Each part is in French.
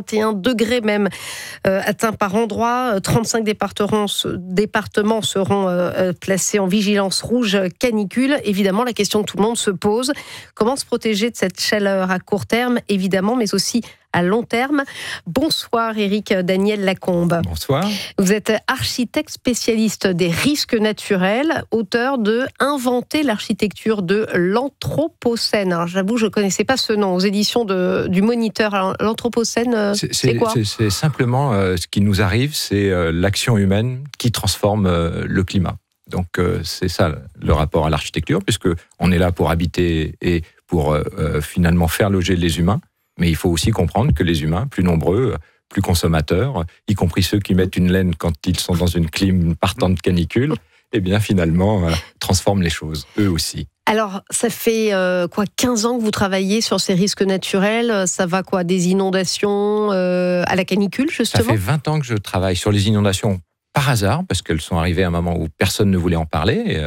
31 degrés même atteints par endroits. 35 départements seront placés en vigilance rouge canicule. Évidemment, la question que tout le monde se pose, comment se protéger de cette chaleur à court terme, évidemment, mais aussi à long terme. Bonsoir Éric Daniel Lacombe. Bonsoir. Vous êtes architecte spécialiste des risques naturels, auteur de Inventer l'architecture de l'Anthropocène. Alors j'avoue, je ne connaissais pas ce nom, aux éditions du Moniteur. Alors, l'Anthropocène, c'est quoi ? C'est simplement ce qui nous arrive, c'est l'action humaine qui transforme le climat. Donc c'est ça le rapport à l'architecture, puisqu'on est là pour habiter et pour finalement faire loger les humains. Mais il faut aussi comprendre que les humains, plus nombreux, plus consommateurs, y compris ceux qui mettent une laine quand ils sont dans une clim partant de canicule, eh bien finalement transforment les choses, eux aussi. Alors, ça fait 15 ans que vous travaillez sur ces risques naturels. Ça va des inondations à la canicule, justement ? Ça fait 20 ans que je travaille sur les inondations par hasard, parce qu'elles sont arrivées à un moment où personne ne voulait en parler.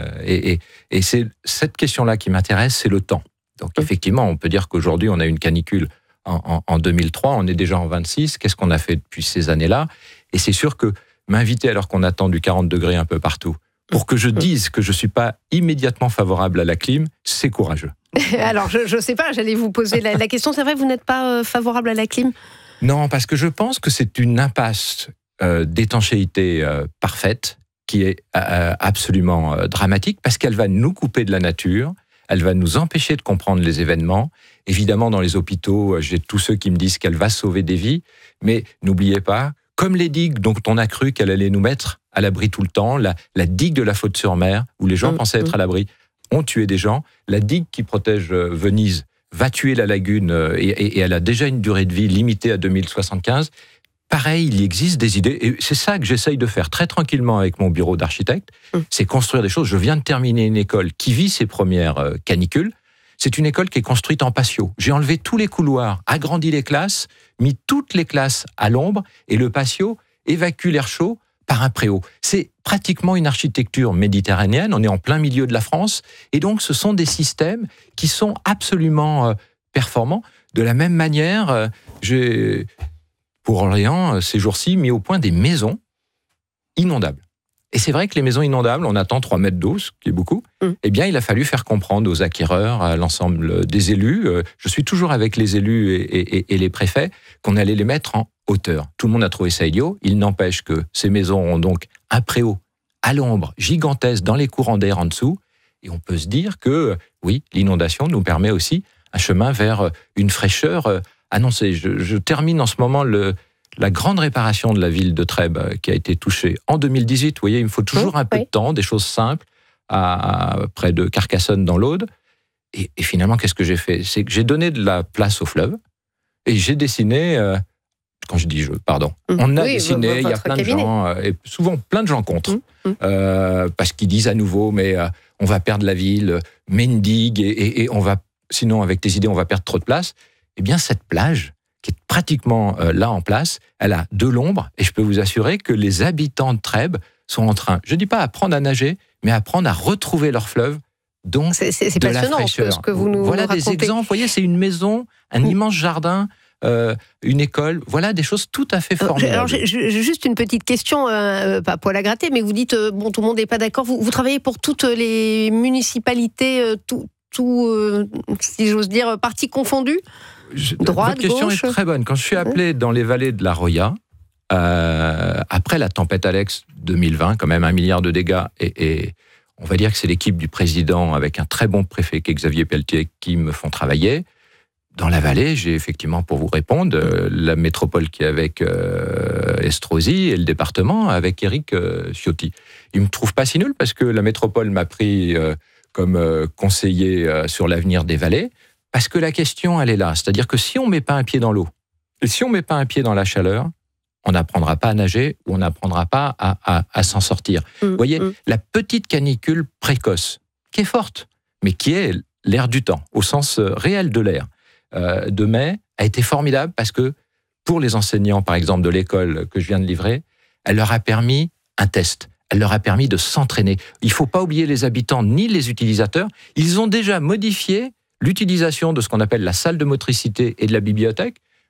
Et c'est cette question-là qui m'intéresse, c'est le temps. Donc effectivement, on peut dire qu'aujourd'hui, on a une canicule en 2003, on est déjà en 26. Qu'est-ce qu'on a fait depuis ces années-là ? Et c'est sûr que m'inviter alors qu'on attend du 40 degrés un peu partout, pour que je dise que je ne suis pas immédiatement favorable à la clim, c'est courageux. Alors, je ne sais pas, j'allais vous poser la question. C'est vrai, vous n'êtes pas favorable à la clim ? Non, parce que je pense que c'est une impasse d'étanchéité parfaite qui est absolument dramatique, parce qu'elle va nous couper de la nature, elle va nous empêcher de comprendre les événements. Évidemment, dans les hôpitaux, j'ai tous ceux qui me disent qu'elle va sauver des vies, mais n'oubliez pas, comme les digues dont on a cru qu'elle allait nous mettre à l'abri tout le temps, la digue de la Faute-sur-Mer, où les gens pensaient être à l'abri, ont tué des gens. La digue qui protège Venise va tuer la lagune et elle a déjà une durée de vie limitée à 2075. Pareil, il existe des idées, et c'est ça que j'essaye de faire très tranquillement avec mon bureau d'architecte, c'est construire des choses. Je viens de terminer une école qui vit ses premières canicules. C'est une école qui est construite en patio. J'ai enlevé tous les couloirs, agrandi les classes, mis toutes les classes à l'ombre, et le patio évacue l'air chaud par un préau. C'est pratiquement une architecture méditerranéenne, on est en plein milieu de la France, et donc ce sont des systèmes qui sont absolument performants. De la même manière, j'ai, pour Orléans, ces jours-ci, mis au point des maisons inondables. Et c'est vrai que les maisons inondables, on attend 3 mètres d'eau, ce qui est beaucoup. Eh bien, il a fallu faire comprendre aux acquéreurs, à l'ensemble des élus, je suis toujours avec les élus et les préfets, qu'on allait les mettre en hauteur. Tout le monde a trouvé ça idiot. Il n'empêche que ces maisons ont donc un préau à l'ombre gigantesque dans les courants d'air en dessous. Et on peut se dire que, oui, l'inondation nous permet aussi un chemin vers une fraîcheur annoncée. Je termine en ce moment la grande réparation de la ville de Trèbes qui a été touchée en 2018. Vous voyez, il me faut toujours un peu de temps, des choses simples, près de Carcassonne dans l'Aude. Et finalement, qu'est-ce que j'ai fait ? C'est que j'ai donné de la place au fleuve et j'ai dessiné, quand je dis on a dessiné, il y a plein de gens, et souvent plein de gens contre, parce qu'ils disent à nouveau, mais on va perdre la ville, mets une digue, et on va, sinon avec tes idées, on va perdre trop de place. Eh bien, cette plage, qui est pratiquement là en place, elle a de l'ombre, et je peux vous assurer que les habitants de Trèbes sont en train, je ne dis pas apprendre à nager, mais apprendre à retrouver leur fleuve, donc c'est de la fraîcheur. Ce que vous nous voilà racontez. Des exemples, vous voyez, c'est une maison, un immense jardin, une école, voilà des choses tout à fait formidables. Alors, juste une petite question, pas poil à gratter, mais vous dites, tout le monde n'est pas d'accord, vous travaillez pour toutes les municipalités, si j'ose dire, partis confondus ? Droite, votre question gauche. est très bonne. Quand je suis appelé dans les vallées de la Roya, après la tempête Alex 2020, quand même 1 milliard de dégâts, et on va dire que c'est l'équipe du président avec un très bon préfet qui est Xavier Pelletier qui me font travailler. Dans la vallée, j'ai effectivement, pour vous répondre, la métropole qui est avec Estrosi et le département avec Éric Ciotti. Ils ne me trouvent pas si nul parce que la métropole m'a pris comme conseiller sur l'avenir des vallées. Parce que la question, elle est là. C'est-à-dire que si on ne met pas un pied dans l'eau, et si on ne met pas un pied dans la chaleur, on n'apprendra pas à nager ou on n'apprendra pas à s'en sortir. Vous voyez, la petite canicule précoce, qui est forte, mais qui est l'air du temps, au sens réel de l'air, de mai, a été formidable parce que pour les enseignants, par exemple, de l'école que je viens de livrer, elle leur a permis un test. Elle leur a permis de s'entraîner. Il ne faut pas oublier les habitants ni les utilisateurs. Ils ont déjà modifié l'utilisation de ce qu'on appelle la salle de motricité et de la bibliothèque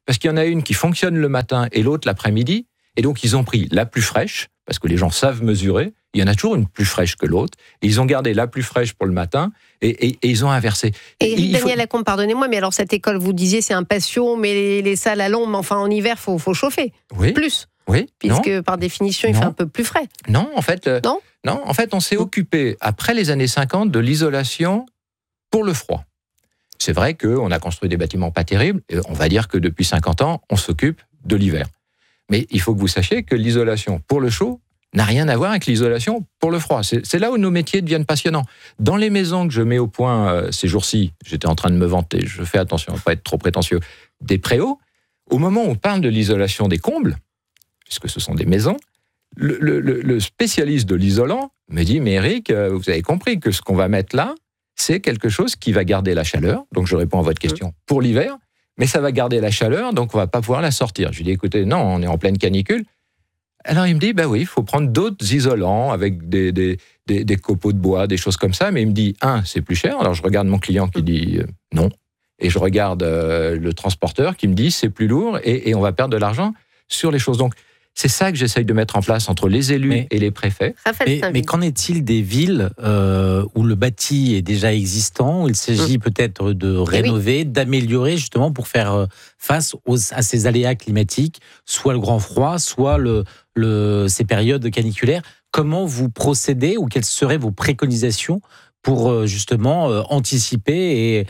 parce qu'il y en a une qui fonctionne le matin et l'autre l'après-midi. Et donc, ils ont pris la plus fraîche, parce que les gens savent mesurer. Il y en a toujours une plus fraîche que l'autre. Et ils ont gardé la plus fraîche pour le matin et ils ont inversé. Et Daniel Lacombe, pardonnez-moi, mais alors cette école, vous disiez, c'est un patio, mais les salles à l'ombre, enfin en hiver, faut chauffer. Oui. Plus. Oui. Puisque non. par définition, il fait un peu plus frais. Non, en fait, non, en fait, on s'est occupé, après les années 50, de l'isolation pour le froid. C'est vrai qu'on a construit des bâtiments pas terribles, et on va dire que depuis 50 ans, on s'occupe de l'hiver. Mais il faut que vous sachiez que l'isolation pour le chaud n'a rien à voir avec l'isolation pour le froid. C'est là où nos métiers deviennent passionnants. Dans les maisons que je mets au point ces jours-ci, j'étais en train de me vanter, je fais attention à ne pas être trop prétentieux, des préaux, au moment où on parle de l'isolation des combles, puisque ce sont des maisons, le spécialiste de l'isolant me dit « Mais Eric, vous avez compris que ce qu'on va mettre là, c'est quelque chose qui va garder la chaleur. » Donc je réponds à votre question pour l'hiver, mais ça va garder la chaleur, donc on va pas pouvoir la sortir. Je lui dis « Écoutez, non, on est en pleine canicule. » Alors il me dit « Oui, il faut prendre d'autres isolants avec des copeaux de bois, des choses comme ça. » Mais il me dit « c'est plus cher. » Alors je regarde mon client qui dit « Non. » Et je regarde le transporteur qui me dit « C'est plus lourd et on va perdre de l'argent sur les choses. » Donc c'est ça que j'essaye de mettre en place entre les élus et les préfets. Mais qu'en est-il des villes où le bâti est déjà existant, où il s'agit peut-être de rénover, d'améliorer justement pour faire face à ces aléas climatiques, soit le grand froid, soit ces périodes caniculaires. Comment vous procédez ou quelles seraient vos préconisations pour justement anticiper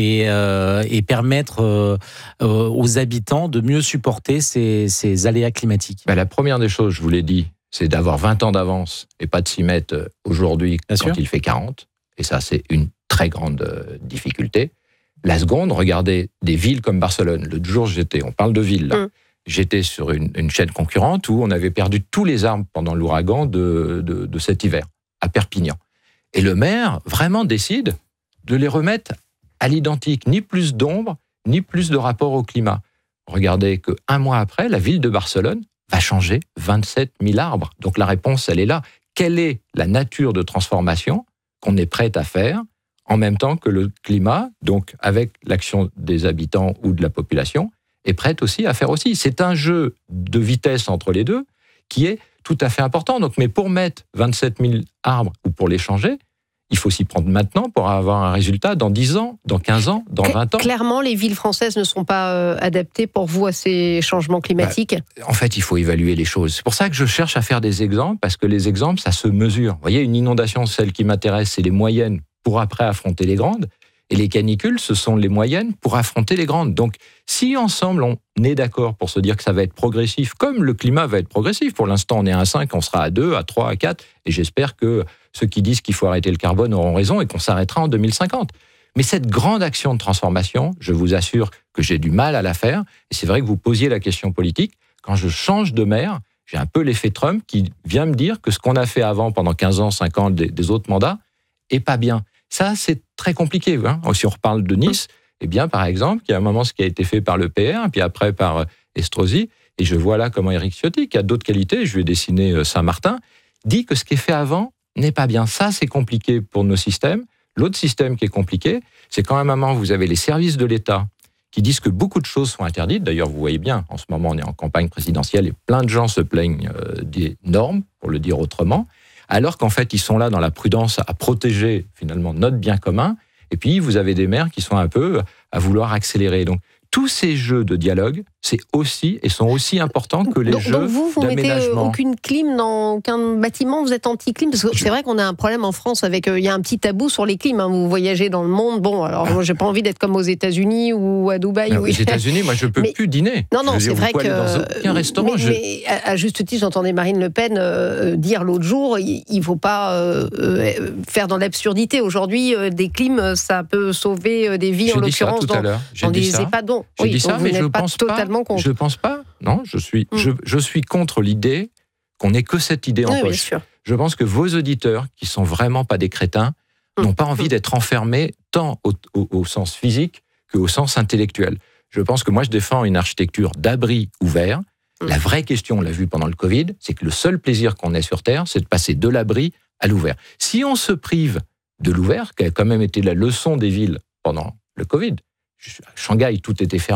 et permettre aux habitants de mieux supporter ces aléas climatiques? La première des choses, je vous l'ai dit, c'est d'avoir 20 ans d'avance et pas de s'y mettre aujourd'hui quand il fait 40. Et ça, c'est une très grande difficulté. La seconde, regardez des villes comme Barcelone. L'autre jour, on parle de villes là. J'étais sur une chaîne concurrente où on avait perdu tous les arbres pendant l'ouragan de cet hiver, à Perpignan. Et le maire vraiment décide de les remettre à l'identique, ni plus d'ombre, ni plus de rapport au climat. Regardez qu'un mois après, la ville de Barcelone va changer 27 000 arbres. Donc la réponse, elle est là. Quelle est la nature de transformation qu'on est prêt à faire en même temps que le climat, donc avec l'action des habitants ou de la population, est prête aussi à faire aussi. C'est un jeu de vitesse entre les deux qui est tout à fait important. Donc, mais pour mettre 27 000 arbres ou pour les changer, il faut s'y prendre maintenant pour avoir un résultat dans 10 ans, dans 15 ans, dans 20 ans. Clairement, les villes françaises ne sont pas adaptées pour vous à ces changements climatiques. En fait, il faut évaluer les choses. C'est pour ça que je cherche à faire des exemples, parce que les exemples, ça se mesure. Vous voyez, une inondation, celle qui m'intéresse, c'est les moyennes pour après affronter les grandes. Et les canicules, ce sont les moyennes pour affronter les grandes. Donc, si ensemble, on est d'accord pour se dire que ça va être progressif, comme le climat va être progressif, pour l'instant, on est à 5, on sera à 2, à 3, à 4, et j'espère que ceux qui disent qu'il faut arrêter le carbone auront raison et qu'on s'arrêtera en 2050. Mais cette grande action de transformation, je vous assure que j'ai du mal à la faire, et c'est vrai que vous posiez la question politique. Quand je change de maire, j'ai un peu l'effet Trump qui vient me dire que ce qu'on a fait avant, pendant 15 ans, 5 ans des autres mandats, est pas bien. Ça, c'est très compliqué. Si on reparle de Nice, eh bien, par exemple, il y a un moment ce qui a été fait par le PR, puis après par Estrosi, et je vois là comment Éric Ciotti, qui a d'autres qualités, je lui ai dessiné Saint-Martin, dit que ce qui est fait avant n'est pas bien. Ça, c'est compliqué pour nos systèmes. L'autre système qui est compliqué, c'est quand à un moment, vous avez les services de l'État qui disent que beaucoup de choses sont interdites. D'ailleurs, vous voyez bien, en ce moment, on est en campagne présidentielle et plein de gens se plaignent des normes, pour le dire autrement, alors qu'en fait, ils sont là dans la prudence à protéger finalement notre bien commun. Et puis, vous avez des maires qui sont un peu à vouloir accélérer. Donc, tous ces jeux de dialogue, sont aussi importants que les jeux d'aménagement. Donc vous mettez aucune clim dans aucun bâtiment, vous êtes anti-clim? Parce que c'est vrai qu'on a un problème en France avec, il y a un petit tabou sur les clims. Vous voyagez dans le monde, moi j'ai pas envie d'être comme aux États-Unis ou à Dubaï. Aux États-Unis, moi je peux plus dîner. Non, c'est vrai que dans aucun restaurant. Mais à juste titre, j'entendais Marine Le Pen dire l'autre jour, il faut pas faire dans l'absurdité. Aujourd'hui, des clims, ça peut sauver des vies, en l'occurrence dans des EHPAD. J'ai dit ça, mais je ne pense pas. Non, je suis contre l'idée qu'on n'ait que cette idée en poche. Je pense que vos auditeurs, qui sont vraiment pas des crétins, n'ont pas envie d'être enfermés tant au sens physique qu'au sens intellectuel. Je pense que moi, je défends une architecture d'abri ouvert. La vraie question, on l'a vu pendant le Covid, c'est que le seul plaisir qu'on ait sur Terre, c'est de passer de l'abri à l'ouvert. Si on se prive de l'ouvert, qui a quand même été la leçon des villes pendant le Covid, à Shanghai, tout était fermé.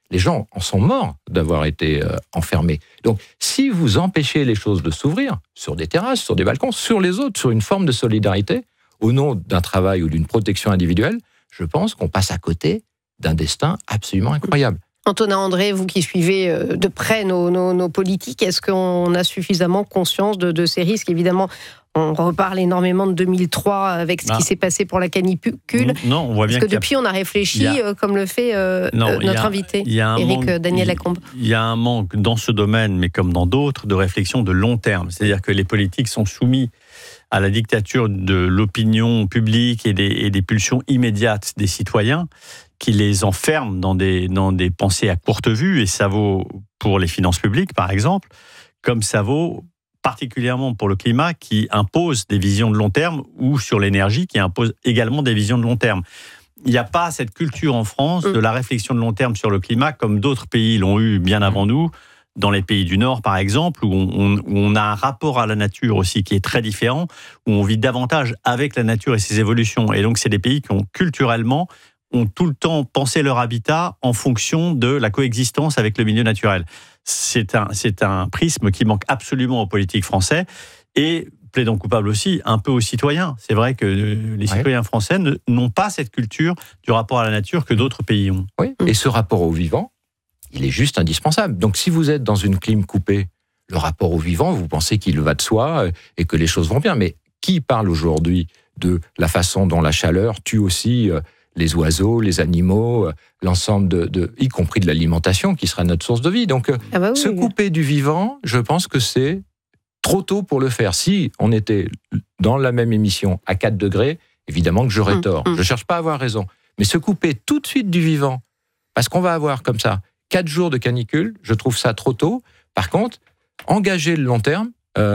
Les gens en sont morts d'avoir été enfermés. Donc, si vous empêchez les choses de s'ouvrir, sur des terrasses, sur des balcons, sur les autres, sur une forme de solidarité, au nom d'un travail ou d'une protection individuelle, je pense qu'on passe à côté d'un destin absolument incroyable. Antonin André, vous qui suivez de près nos politiques, est-ce qu'on a suffisamment conscience de ces risques ? Évidemment, on reparle énormément de 2003 avec ce qui s'est passé pour la canicule. Non, on voit bien parce que depuis, on a réfléchi comme le fait notre invité, Éric Daniel Lacombe. Il y a un manque dans ce domaine, mais comme dans d'autres, de réflexion de long terme. C'est-à-dire que les politiques sont soumis à la dictature de l'opinion publique et des pulsions immédiates des citoyens qui les enferment dans des pensées à courte vue, et ça vaut pour les finances publiques, par exemple, comme ça vaut particulièrement pour le climat qui impose des visions de long terme, ou sur l'énergie qui impose également des visions de long terme. Il n'y a pas cette culture en France de la réflexion de long terme sur le climat comme d'autres pays l'ont eu bien avant nous, dans les pays du Nord par exemple, où on a un rapport à la nature aussi qui est très différent, où on vit davantage avec la nature et ses évolutions. Et donc c'est des pays qui ont culturellement tout le temps pensé leur habitat en fonction de la coexistence avec le milieu naturel. C'est un prisme qui manque absolument aux politiques français et, plaidant coupable aussi, un peu aux citoyens. C'est vrai que les citoyens français n'ont pas cette culture du rapport à la nature que d'autres pays ont. Oui, et ce rapport au vivant, il est juste indispensable. Donc si vous êtes dans une clim coupée, le rapport au vivant, vous pensez qu'il va de soi et que les choses vont bien. Mais qui parle aujourd'hui de la façon dont la chaleur tue aussi les oiseaux, les animaux, l'ensemble y compris de l'alimentation qui sera notre source de vie. Donc, se couper du vivant, je pense que c'est trop tôt pour le faire. Si on était dans la même émission à 4 degrés, évidemment que j'aurais tort. Je ne cherche pas à avoir raison. Mais se couper tout de suite du vivant, parce qu'on va avoir comme ça 4 jours de canicule, je trouve ça trop tôt. Par contre, engager le long terme,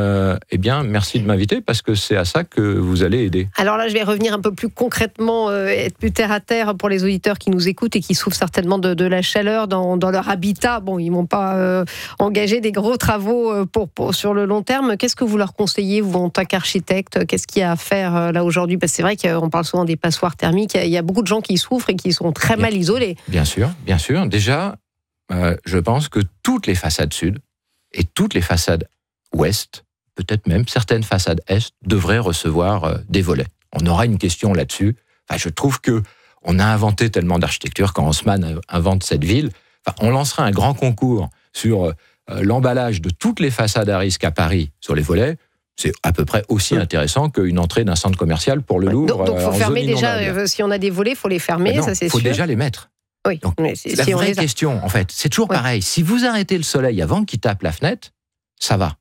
eh bien, merci de m'inviter parce que c'est à ça que vous allez aider. Alors là, je vais revenir un peu plus concrètement, être plus terre à terre pour les auditeurs qui nous écoutent et qui souffrent certainement de la chaleur dans leur habitat. Bon, ils ne vont pas engager des gros travaux sur le long terme. Qu'est-ce que vous leur conseillez, vous, en tant qu'architecte ? Qu'est-ce qu'il y a à faire là aujourd'hui ? Parce que c'est vrai qu'on parle souvent des passoires thermiques. Il y a beaucoup de gens qui souffrent et qui sont très mal isolés. Bien sûr, bien sûr. Déjà, je pense que toutes les façades sud et toutes les façades ouest, peut-être même certaines façades est, devraient recevoir des volets. On aura une question là-dessus. Enfin, je trouve qu'on a inventé tellement d'architecture. Quand Haussmann invente cette ville, on lancera un grand concours sur l'emballage de toutes les façades à risque à Paris sur les volets. C'est à peu près aussi intéressant qu'une entrée d'un centre commercial pour le Louvre. Donc il faut fermer déjà, si on a des volets, il faut les fermer, ça c'est sûr. Il faut déjà les mettre. Oui, donc, c'est la vraie question, en fait. C'est toujours pareil. Si vous arrêtez le soleil avant qu'il tape la fenêtre, ça va.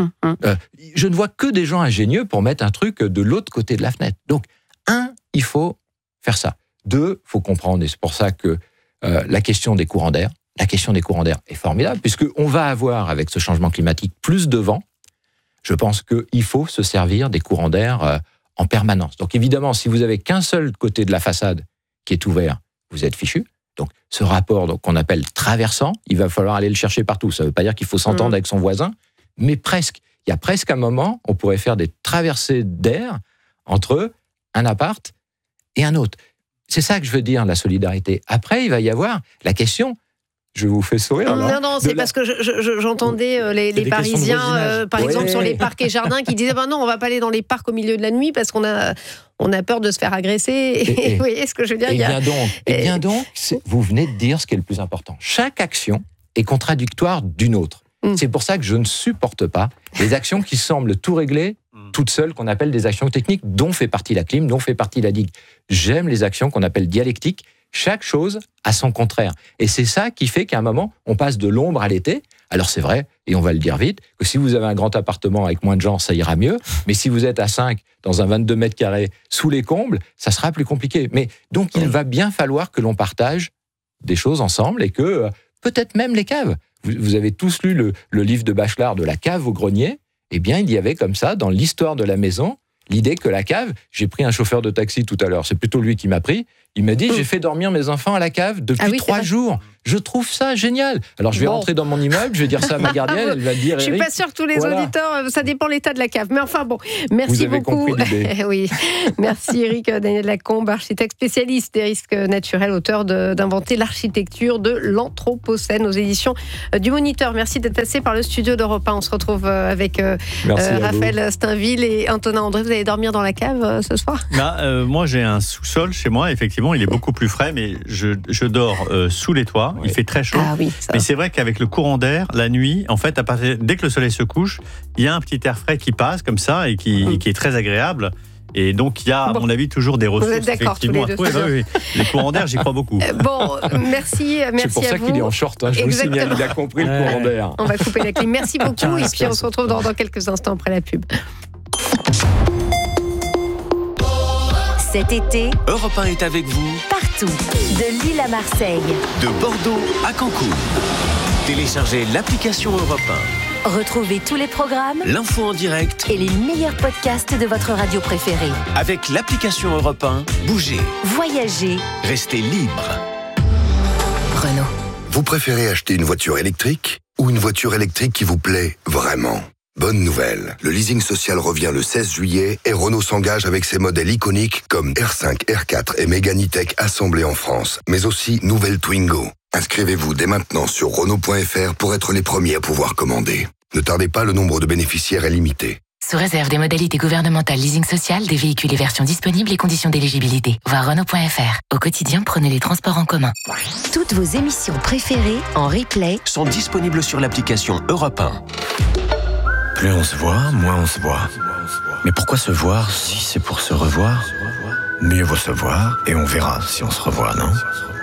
Je ne vois que des gens ingénieux pour mettre un truc de l'autre côté de la fenêtre. Donc, il faut faire ça. 2, il faut comprendre, et c'est pour ça que la question des courants d'air est formidable, puisqu'on va avoir, avec ce changement climatique, plus de vent. Je pense qu'il faut se servir des courants d'air en permanence. Donc, évidemment, si vous avez qu'un seul côté de la façade qui est ouvert, vous êtes fichu. Donc, ce rapport qu'on appelle traversant, il va falloir aller le chercher partout. Ça ne veut pas dire qu'il faut s'entendre avec son voisin, mais presque. Il y a presque un moment, on pourrait faire des traversées d'air entre un appart et un autre. C'est ça que je veux dire, la solidarité. Après, il va y avoir la question... Je vous fais sourire. Non, c'est parce que j'entendais les Parisiens, par exemple, sur les parcs et jardins, qui disaient non, on ne va pas aller dans les parcs au milieu de la nuit parce qu'on a peur de se faire agresser. Vous voyez ce que je veux dire ? Bien donc, vous venez de dire ce qui est le plus important. Chaque action est contradictoire d'une autre. C'est pour ça que je ne supporte pas les actions qui semblent tout régler toutes seules, qu'on appelle des actions techniques, dont fait partie la clim, dont fait partie la digue. J'aime les actions qu'on appelle dialectiques. Chaque chose a son contraire. Et c'est ça qui fait qu'à un moment, on passe de l'ombre à l'été. Alors c'est vrai, et on va le dire vite, que si vous avez un grand appartement avec moins de gens, ça ira mieux. Mais si vous êtes à 5, dans un 22 mètres carrés, sous les combles, ça sera plus compliqué. Mais donc, il va bien falloir que l'on partage des choses ensemble et que peut-être même les caves. Vous avez tous lu le livre de Bachelard de la cave au grenier. Eh bien, il y avait comme ça, dans l'histoire de la maison, l'idée que la cave, j'ai pris un chauffeur de taxi tout à l'heure, c'est plutôt lui qui m'a pris, Il m'a dit, j'ai fait dormir mes enfants à la cave depuis 3 jours. Je trouve ça génial. Alors, je vais rentrer dans mon immeuble, je vais dire ça à ma gardienne, elle va dire... Je ne suis pas sûre que tous les auditeurs, ça dépend de l'état de la cave. Mais enfin bon, merci beaucoup. Vous avez compris l'idée. Oui, merci Éric Daniel Lacombe, architecte spécialiste des risques naturels, auteur d'Inventer l'architecture de l'Anthropocène aux éditions du Moniteur. Merci d'être passé par le studio d'Europe 1. On se retrouve avec Raphaël Steinville et Antonin André. Vous allez dormir dans la cave ce soir ? Moi, j'ai un sous-sol chez moi. Effectivement, il est beaucoup plus frais, mais je dors sous les toits. Il fait très chaud. Mais c'est vrai qu'avec le courant d'air, la nuit, en fait, dès que le soleil se couche, il y a un petit air frais qui passe comme ça et qui est très agréable. Et donc, il y a, à mon avis, toujours des ressources. Vous êtes d'accord tous les deux. Oui. Les courants d'air, j'y crois beaucoup. Bon, merci à vous. C'est pour ça qu'il est en short, je vous signale, il a compris le courant d'air. On va couper la clim. Merci beaucoup et puis on se retrouve dans quelques instants après la pub. Cet été, Europe 1 est avec vous partout, de Lille à Marseille, de Bordeaux à Cancun. Téléchargez l'application Europe 1. Retrouvez tous les programmes, l'info en direct et les meilleurs podcasts de votre radio préférée. Avec l'application Europe 1, bougez, voyagez, restez libre. Renault. Vous préférez acheter une voiture électrique ou une voiture électrique qui vous plaît vraiment ? Bonne nouvelle, le leasing social revient le 16 juillet et Renault s'engage avec ses modèles iconiques comme R5, R4 et Mégane E-Tech assemblés en France, mais aussi nouvelle Twingo. Inscrivez-vous dès maintenant sur Renault.fr pour être les premiers à pouvoir commander. Ne tardez pas, le nombre de bénéficiaires est limité. Sous réserve des modalités gouvernementales leasing social, des véhicules et versions disponibles et conditions d'éligibilité. Voir Renault.fr. Au quotidien, prenez les transports en commun. Toutes vos émissions préférées en replay sont disponibles sur l'application Europe 1. Plus on se voit, moins on se voit. Mais pourquoi se voir si c'est pour se revoir ? Mieux vaut se voir et on verra si on se revoit, non ?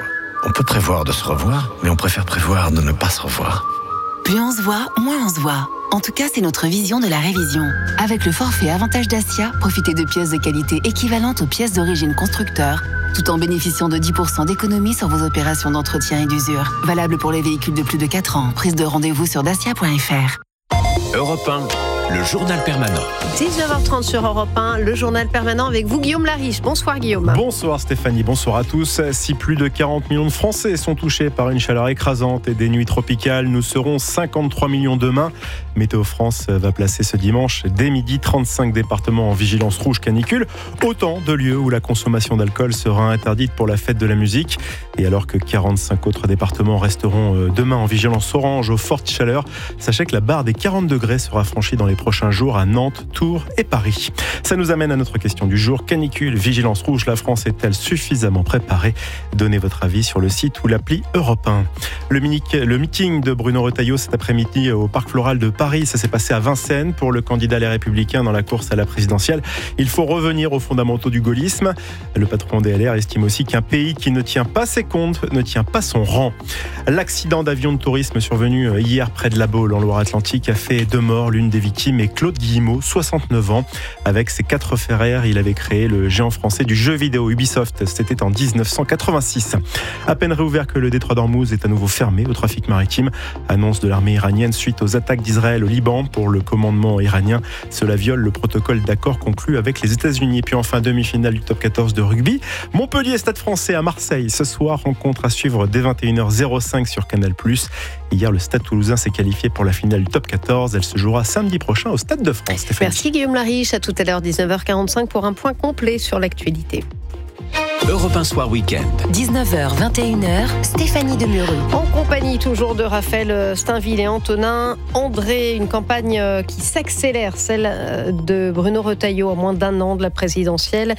On peut prévoir de se revoir, mais on préfère prévoir de ne pas se revoir. Plus on se voit, moins on se voit. En tout cas, c'est notre vision de la révision. Avec le forfait Avantage Dacia, profitez de pièces de qualité équivalentes aux pièces d'origine constructeur, tout en bénéficiant de 10% d'économie sur vos opérations d'entretien et d'usure. Valable pour les véhicules de plus de 4 ans. Prise de rendez-vous sur dacia.fr. Europe 1, le journal permanent. 19h30 sur Europe 1, le journal permanent avec vous, Guillaume Lariche. Bonsoir Guillaume. Bonsoir Stéphanie, bonsoir à tous. Si plus de 40 millions de Français sont touchés par une chaleur écrasante et des nuits tropicales, nous serons 53 millions demain. Météo France va placer ce dimanche, dès midi, 35 départements en vigilance rouge canicule. Autant de lieux où la consommation d'alcool sera interdite pour la fête de la musique. Et alors que 45 autres départements resteront demain en vigilance orange aux fortes chaleurs, sachez que la barre des 40 degrés sera franchie dans les prochains jours à Nantes, Tours et Paris. Ça nous amène à notre question du jour. Canicule, vigilance rouge, la France est-elle suffisamment préparée ? Donnez votre avis sur le site ou l'appli Europe 1. Le meeting de Bruno Retailleau cet après-midi au Parc Floral de Paris, ça s'est passé à Vincennes pour le candidat Les Républicains dans la course à la présidentielle. Il faut revenir aux fondamentaux du gaullisme. Le patron des LR estime aussi qu'un pays qui ne tient pas ses comptes ne tient pas son rang. L'accident d'avion de tourisme survenu hier près de La Baule en Loire-Atlantique a fait 2 morts. L'une des victimes est Claude Guillemot, 69 ans. Avec ses 4 frères, il avait créé le géant français du jeu vidéo Ubisoft. C'était en 1986. À peine réouvert que le détroit d'Ormuz est à nouveau fermé au trafic maritime. Annonce de l'armée iranienne suite aux attaques d'Israël au Liban. Pour le commandement iranien, cela viole le protocole d'accord conclu avec les États-Unis. Et puis enfin, demi-finale du top 14 de rugby. Montpellier, Stade Français à Marseille. Ce soir, rencontre à suivre dès 21h05 sur Canal+. Hier, le Stade Toulousain s'est qualifié pour la finale du top 14. Elle se jouera samedi prochain au Stade de France. Stéphanie. Merci Guillaume Lariche. À tout à l'heure, 19h45 pour un point complet sur l'actualité. Europe 1 Soir Week-end. 19h, 21h, Stéphanie Demureux. En compagnie toujours de Raphaël Steinville et Antonin André, une campagne qui s'accélère, celle de Bruno Retailleau à moins d'1 an de la présidentielle.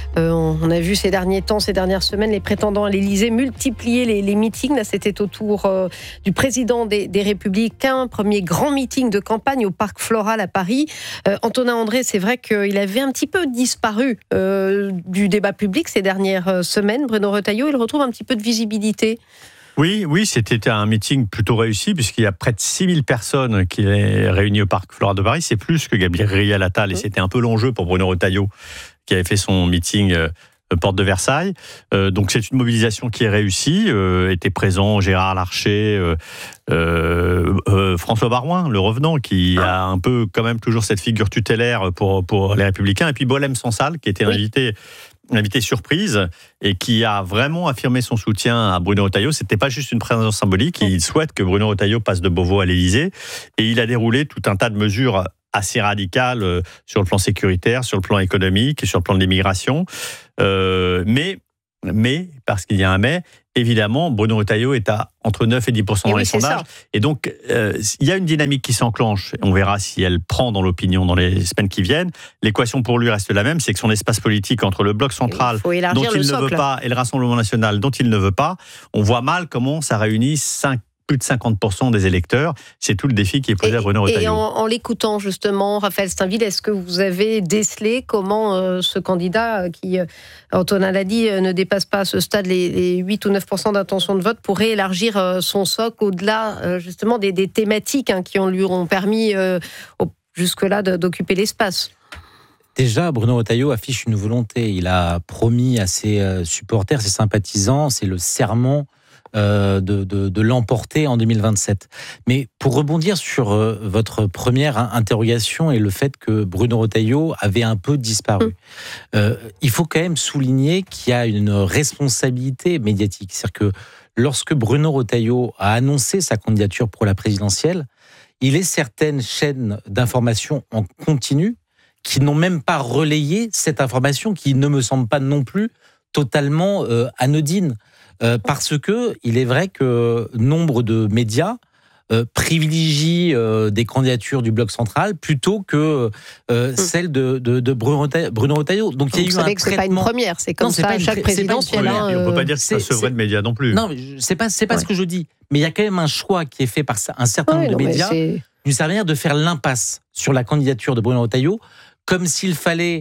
On a vu ces derniers temps, ces dernières semaines, les prétendants à l'Élysée multiplier les meetings. Là, c'était au tour du président des Républicains, premier grand meeting de campagne au Parc Floral à Paris. Antonin André, c'est vrai qu'il avait un petit peu disparu du débat public ces dernières semaines. Bruno Retailleau, il retrouve un petit peu de visibilité. Oui, c'était un meeting plutôt réussi puisqu'il y a près de 6000 personnes qui est réunies au Parc Floral de Paris. C'est plus que Gabriel Attal et c'était un peu l'enjeu pour Bruno Retailleau qui avait fait son meeting porte de Versailles. Donc c'est une mobilisation qui est réussie. Étaient présents Gérard Larcher, François Baroin, le revenant, qui a un peu quand même toujours cette figure tutélaire pour les Républicains. Et puis Boualem Sansal qui était invité invité surprise et qui a vraiment affirmé son soutien à Bruno Retailleau. C'était pas juste une présence symbolique. Il souhaite que Bruno Retailleau passe de Beauvau à l'Élysée et il a déroulé tout un tas de mesures assez radicales sur le plan sécuritaire, sur le plan économique, sur le plan de l'immigration. Mais, parce qu'il y a un mais, évidemment, Bruno Retailleau est à entre 9 et 10% dans les sondages. Et donc, il y a une dynamique qui s'enclenche. On verra si elle prend dans l'opinion dans les semaines qui viennent. L'équation pour lui reste la même, c'est que son espace politique entre le bloc central, dont il ne veut pas, et le Rassemblement national, dont il ne veut pas, on voit mal comment ça réunit plus de 50% des électeurs. C'est tout le défi qui est posé à Bruno Retailleau. Et en l'écoutant justement, Raphaël Steinville, est-ce que vous avez décelé comment ce candidat qui, Antonin l'a dit, ne dépasse pas à ce stade les 8 ou 9% d'intention de vote pourrait élargir son socle au-delà justement des thématiques qui lui ont permis jusque-là d'occuper l'espace? Déjà, Bruno Retailleau affiche une volonté. Il a promis à ses supporters, ses sympathisants, c'est le serment de l'emporter en 2027. Mais pour rebondir sur votre première interrogation et le fait que Bruno Retailleau avait un peu disparu, il faut quand même souligner qu'il y a une responsabilité médiatique. C'est-à-dire que lorsque Bruno Retailleau a annoncé sa candidature pour la présidentielle, il est certaines chaînes d'information en continu qui n'ont même pas relayé cette information qui ne me semble pas non plus totalement anodine. Parce que il est vrai que nombre de médias privilégient des candidatures du bloc central plutôt que celle de Bruno Retailleau. Donc il y a eu un traitement. C'est pas une première, c'est comme ça à chaque présidentielle. On ne peut pas dire que c'est sevré de médias non plus. Non, c'est pas ce que je dis. Mais il y a quand même un choix qui est fait par un certain nombre de médias, d'une certaine manière, de faire l'impasse sur la candidature de Bruno Retailleau, comme s'il fallait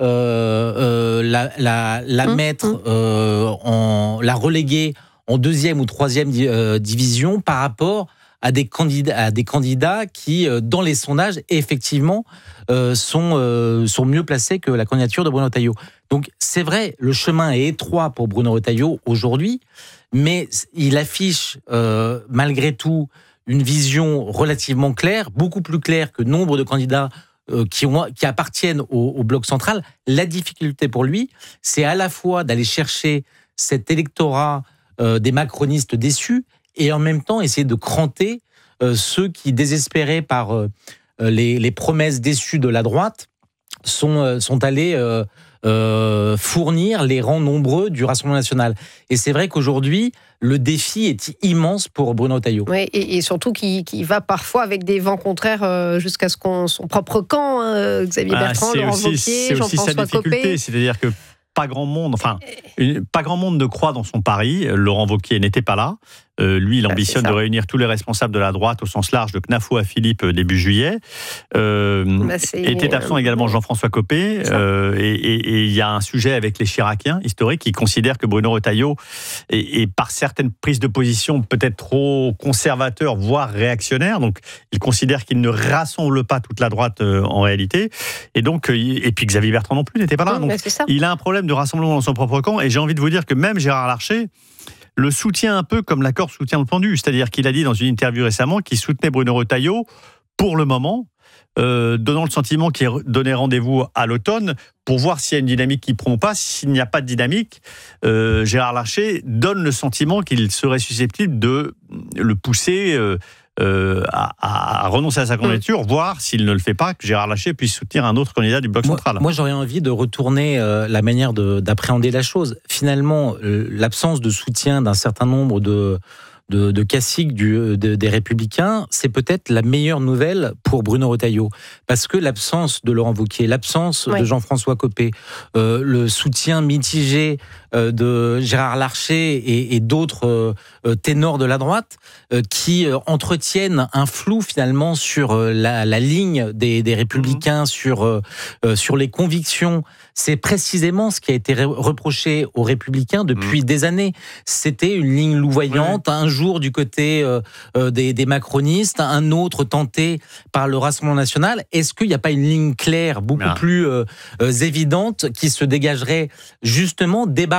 la reléguer en deuxième ou troisième division par rapport à des candidats qui, dans les sondages, effectivement, sont mieux placés que la candidature de Bruno Retailleau. Donc, c'est vrai, le chemin est étroit pour Bruno Retailleau aujourd'hui, mais il affiche, malgré tout, une vision relativement claire, beaucoup plus claire que nombre de candidats qui appartiennent au bloc central. La difficulté pour lui, c'est à la fois d'aller chercher cet électorat des macronistes déçus et en même temps essayer de cranter ceux qui, désespérés par les promesses déçues de la droite, sont allés fournir les rangs nombreux du Rassemblement national. Et c'est vrai qu'aujourd'hui, le défi est immense pour Bruno Retailleau. Oui, et surtout qui va parfois avec des vents contraires jusqu'à ce qu'on son propre camp, Xavier Bertrand, Laurent Wauquiez, Jean-François Copé. C'est-à-dire que pas grand monde ne croit dans son pari. Laurent Wauquiez n'était pas là. Lui, il ambitionne de réunir tous les responsables de la droite au sens large de Knafo à Philippe début juillet. Était absent également Jean-François Copé. Et il y a un sujet avec les Chiraciens historiques qui considèrent que Bruno Retailleau est par certaines prises de position peut-être trop conservateur, voire réactionnaire. Donc, il considère qu'il ne rassemble pas toute la droite en réalité. Et donc, et puis Xavier Bertrand non plus n'était pas là. Donc, il a un problème de rassemblement dans son propre camp. Et j'ai envie de vous dire que même Gérard Larcher le soutient un peu comme la corde soutient le pendu. C'est-à-dire qu'il a dit dans une interview récemment qu'il soutenait Bruno Retailleau pour le moment, donnant le sentiment qu'il donnait rendez-vous à l'automne pour voir s'il y a une dynamique qui prend ou pas. S'il n'y a pas de dynamique, Gérard Larcher donne le sentiment qu'il serait susceptible de le pousser à renoncer à sa candidature, voir s'il ne le fait pas, que Gérard Larcher puisse soutenir un autre candidat du bloc central. Moi, j'aurais envie de retourner la manière d'appréhender la chose. Finalement, l'absence de soutien d'un certain nombre de caciques des Républicains, c'est peut-être la meilleure nouvelle pour Bruno Retailleau. Parce que l'absence de Laurent Wauquiez, l'absence de Jean-François Copé, le soutien mitigé de Gérard Larcher et d'autres ténors de la droite qui entretiennent un flou finalement sur la ligne des Républicains, sur les convictions. C'est précisément ce qui a été reproché aux Républicains depuis des années. C'était une ligne louvoyante, un jour du côté des macronistes, un autre tenté par le Rassemblement national. Est-ce qu'il n'y a pas une ligne claire, beaucoup plus évidente, qui se dégagerait justement débarrassée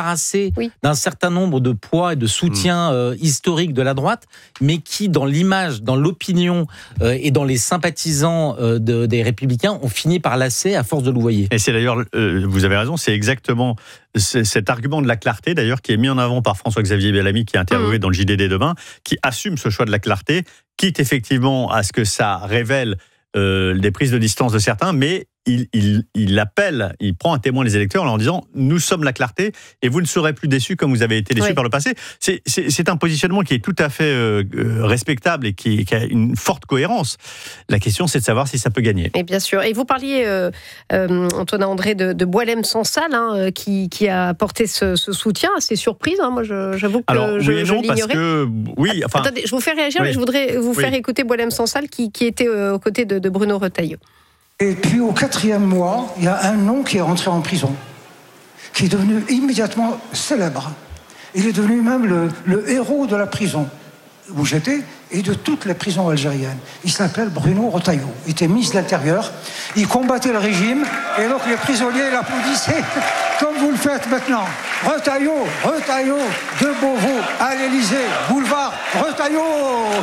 débarrasser d'un certain nombre de poids et de soutien historique de la droite, mais qui, dans l'image, dans l'opinion et dans les sympathisants des Républicains, ont fini par lasser à force de louvoyer. Et c'est d'ailleurs, vous avez raison, c'est exactement cet argument de la clarté, d'ailleurs, qui est mis en avant par François-Xavier Bellamy, qui est interviewé dans le JDD demain, qui assume ce choix de la clarté, quitte effectivement à ce que ça révèle des prises de distance de certains, mais il appelle, il prend à témoin les électeurs en leur disant « Nous sommes la clarté et vous ne serez plus déçus comme vous avez été déçus par le passé ». C'est un positionnement qui est tout à fait respectable et qui a une forte cohérence. La question, c'est de savoir si ça peut gagner. Et bien sûr. Et vous parliez, Antonin André, de Boualem-Sansal, qui a apporté ce soutien assez surprise. Moi, j'avoue que je l'ignorais. Attendez, je vous fais réagir, mais je voudrais vous faire écouter Boualem-Sansal qui était aux côtés de Bruno Retailleau. Et puis au 4e mois, il y a un nom qui est rentré en prison, qui est devenu immédiatement célèbre. Il est devenu même le héros de la prison où j'étais et de toutes les prisons algériennes. Il s'appelle Bruno Retailleau. Il était ministre de l'Intérieur, il combattait le régime et donc les prisonniers l'applaudissaient comme vous le faites maintenant. Retailleau, Retailleau, de Beauvau, à l'Élysée, boulevard Retailleau.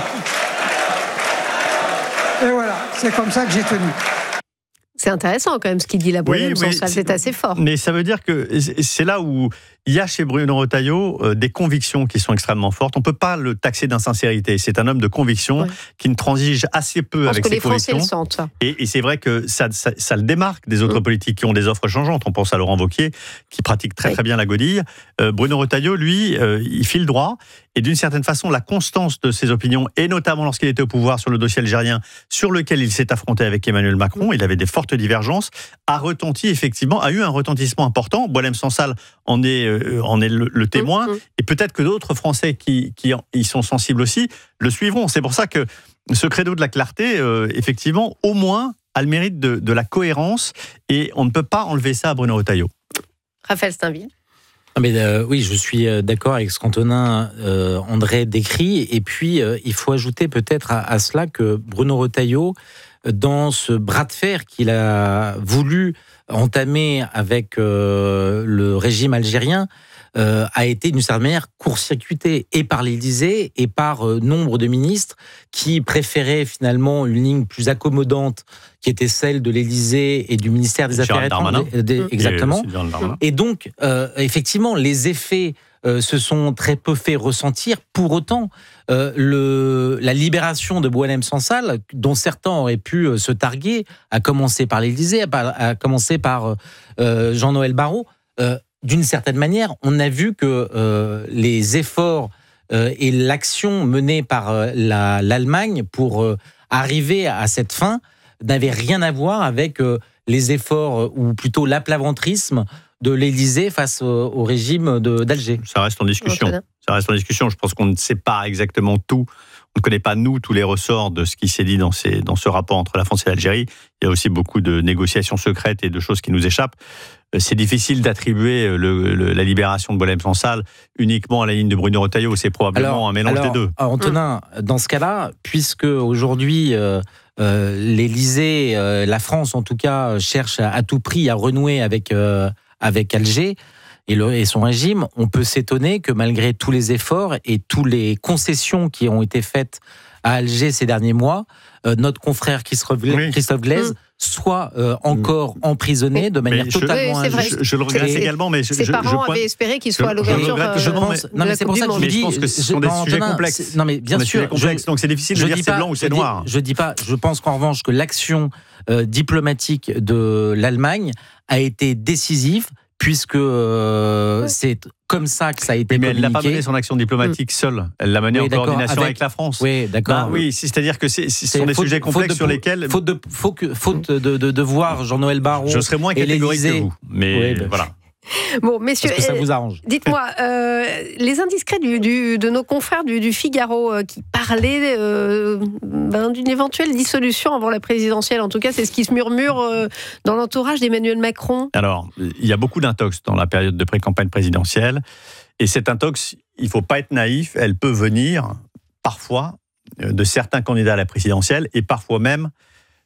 Et voilà, c'est comme ça que j'ai tenu. C'est intéressant quand même ce qu'il dit là, Boualem-Sansal, c'est assez fort. Mais ça veut dire que c'est là où il y a chez Bruno Retailleau des convictions qui sont extrêmement fortes. On ne peut pas le taxer d'insincérité. C'est un homme de conviction qui ne transige assez peu avec ses convictions. Je pense que les Français le sentent. Et c'est vrai que ça le démarque des autres politiques qui ont des offres changeantes. On pense à Laurent Wauquiez, qui pratique très bien la godille. Bruno Retailleau, lui, il file droit. Et d'une certaine façon, la constance de ses opinions, et notamment lorsqu'il était au pouvoir sur le dossier algérien, sur lequel il s'est affronté avec Emmanuel Macron, il avait des fortes divergences, a retenti effectivement, a eu un retentissement important. Boualem-Sansal en est le témoin, et peut-être que d'autres Français qui y sont sensibles aussi le suivront. C'est pour ça que ce credo de la clarté, effectivement, au moins, a le mérite de la cohérence, et on ne peut pas enlever ça à Bruno Retailleau. Raphaël Steinville. Oui, je suis d'accord avec ce qu'Antonin André décrit. Et puis, il faut ajouter peut-être à cela que Bruno Retailleau, dans ce bras de fer qu'il a voulu entamer avec le régime algérien, a été d'une certaine manière court-circuité et par l'Élysée et par nombre de ministres qui préféraient finalement une ligne plus accommodante qui était celle de l'Élysée et du ministère des Affaires étrangères. Exactement. Et donc, effectivement, les effets se sont très peu fait ressentir. Pour autant, la libération de Boualem-Sansal, dont certains auraient pu se targuer, à commencer par l'Élysée, à commencer par Jean-Noël Barrot, d'une certaine manière, on a vu que les efforts et l'action menée par l'Allemagne pour arriver à cette fin n'avaient rien à voir avec les efforts, ou plutôt l'aplaventrisme de l'Élysée face au régime d'Alger. Ça reste en discussion. Je pense qu'on ne sait pas exactement tout. On ne connaît pas, nous, tous les ressorts de ce qui s'est dit dans ce rapport entre la France et l'Algérie. Il y a aussi beaucoup de négociations secrètes et de choses qui nous échappent. C'est difficile d'attribuer la libération de Boualem-Sansal uniquement à la ligne de Bruno Retailleau. C'est probablement un mélange des deux. Antonin, dans ce cas-là, puisque aujourd'hui l'Élysée, la France en tout cas, cherche à tout prix à renouer avec Alger et son régime, on peut s'étonner que malgré tous les efforts et toutes les concessions qui ont été faites à Alger ces derniers mois, notre confrère Christophe Glaise soit encore emprisonné de manière totalement injuste. Je le regrette également, mais ses parents avaient espéré qu'il soit à l'ouverture. Mais c'est pour ça que je pense que ce sont des sujets complexes. Non, mais bien sûr, donc c'est difficile de dire c'est blanc ou c'est noir. Je dis pas. Je pense qu'en revanche que l'action diplomatique de l'Allemagne a été décisive, puisque c'est comme ça que ça a été communiqué. Mais elle n'a pas mené son action diplomatique seule. Elle l'a menée en coordination avec la France. Oui, d'accord. Oui, c'est-à-dire que ce sont des sujets complexes sur lesquels... Faute de voir Jean-Noël Barrot... Je serais moins catégorique que vous, mais voilà. Bon, messieurs, est-ce que ça vous arrange ? Dites-moi, les indiscrets de nos confrères du Figaro qui parlaient d'une éventuelle dissolution avant la présidentielle, en tout cas, c'est ce qui se murmure dans l'entourage d'Emmanuel Macron. Alors, il y a beaucoup d'intox dans la période de pré-campagne présidentielle, et cette intox, il ne faut pas être naïf, elle peut venir parfois de certains candidats à la présidentielle, et parfois même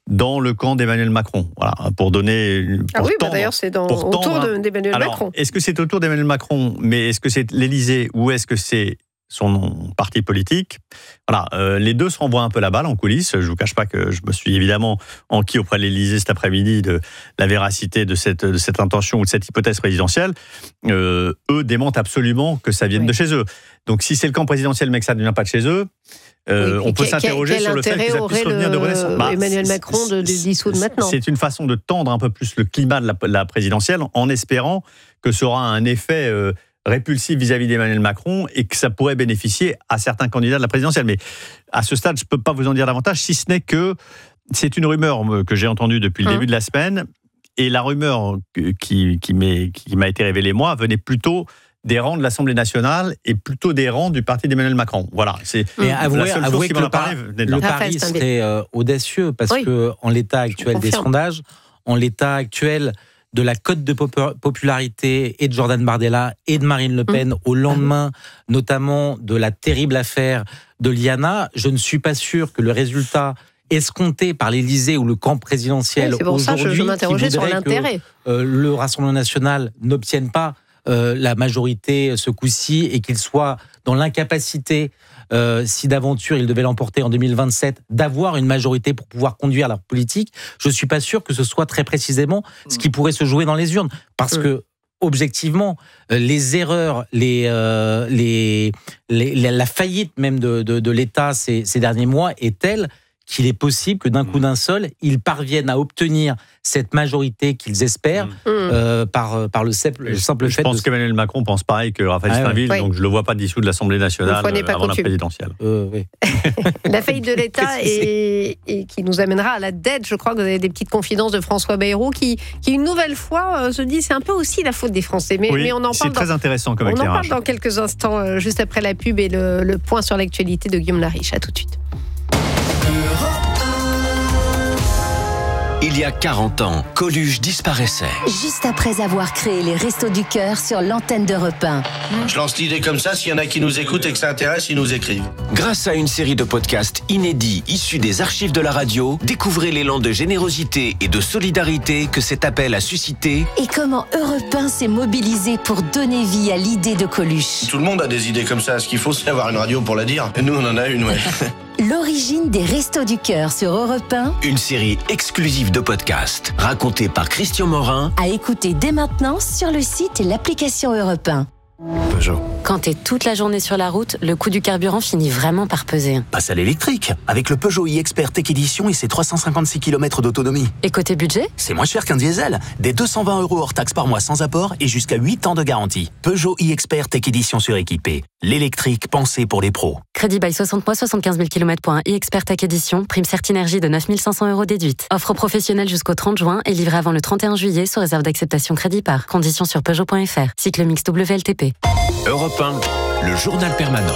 dans le camp d'Emmanuel Macron. Voilà, pour donner... d'ailleurs, c'est autour d'Emmanuel Macron. Est-ce que c'est autour d'Emmanuel Macron, mais est-ce que c'est l'Élysée ou est-ce que c'est son parti politique? Voilà, les deux se renvoient un peu la balle en coulisses. Je ne vous cache pas que je me suis évidemment enquis auprès de l'Élysée cet après-midi de la véracité de cette intention ou de cette hypothèse présidentielle. Eux démentent absolument que ça vienne de chez eux. Donc si c'est le camp présidentiel mais que ça ne vient pas de chez eux, on peut s'interroger sur le fait que ça puisse revenir de Renaissance. Emmanuel Macron de dissoudre maintenant. C'est une façon de tendre un peu plus le climat de la présidentielle en espérant que ça aura un effet répulsif vis-à-vis d'Emmanuel Macron et que ça pourrait bénéficier à certains candidats de la présidentielle. Mais à ce stade, je ne peux pas vous en dire davantage, si ce n'est que c'est une rumeur que j'ai entendue depuis le début de la semaine, et la rumeur qui m'a été révélée, moi, venait plutôt des rangs de l'Assemblée nationale et plutôt des rangs du parti d'Emmanuel Macron. Voilà, c'est avouez que le pari serait audacieux, parce que en l'état actuel des sondages, en l'état actuel de la cote de popularité et de Jordan Bardella et de Marine Le Pen au lendemain, notamment de la terrible affaire de Liana, je ne suis pas sûr que le résultat escompté par l'Élysée ou le camp présidentiel aujourd'hui, je m'interrogeais sur l'intérêt. Le Rassemblement national n'obtienne pas la majorité ce coup-ci et qu'il soit dans l'incapacité, si d'aventure il devait l'emporter en 2027, d'avoir une majorité pour pouvoir conduire leur politique. Je ne suis pas sûr que ce soit très précisément ce qui pourrait se jouer dans les urnes, parce que objectivement, les erreurs, la faillite même de l'État ces derniers mois est telle qu'il est possible que d'un coup d'un seul, ils parviennent à obtenir cette majorité qu'ils espèrent par le simple fait. Je pense qu'Emmanuel Macron pense pareil que Raphaël Steinville, donc je ne le vois pas dissoudre l'Assemblée nationale avant la présidentielle. La faillite de l'État et qui nous amènera à la dette. Je crois que vous avez des petites confidences de François Bayrou qui une nouvelle fois se dit c'est un peu aussi la faute des Français. Mais on en parle. C'est très intéressant comme éclairage. On en parle dans quelques instants, juste après la pub et le point sur l'actualité de Guillaume Lariche. À tout de suite. Il y a 40 ans, Coluche disparaissait. Juste après avoir créé les Restos du Cœur sur l'antenne d'Europe 1. Je lance l'idée comme ça, s'il y en a qui nous écoutent et que ça intéresse, ils nous écrivent. Grâce à une série de podcasts inédits issus des archives de la radio, découvrez l'élan de générosité et de solidarité que cet appel a suscité. Et comment Europe 1 s'est mobilisé pour donner vie à l'idée de Coluche. Tout le monde a des idées comme ça, ce qu'il faut c'est avoir une radio pour la dire. Et nous on en a une, ouais. L'origine des Restos du Cœur sur Europe 1. Une série exclusive de podcasts racontée par Christian Morin. À écouter dès maintenant sur le site et l'application Europe 1. Peugeot. Quand t'es toute la journée sur la route, le coût du carburant finit vraiment par peser. Passe à l'électrique, avec le Peugeot e-Expert Tech Edition et ses 356 km d'autonomie. Et côté budget ? C'est moins cher qu'un diesel. Des 220 € hors taxe par mois sans apport et jusqu'à 8 ans de garantie. Peugeot e-Expert Tech Edition suréquipé. L'électrique pensé pour les pros. Crédit bail 60 mois, 75 000 km pour un e-Expert Tech Edition. Prime Certinergie de 9 500 € déduite. Offre professionnelle jusqu'au 30 juin et livrée avant le 31 juillet sous réserve d'acceptation crédit par. Conditions sur Peugeot.fr. Cycle mix WLTP. Europe 1, le journal permanent.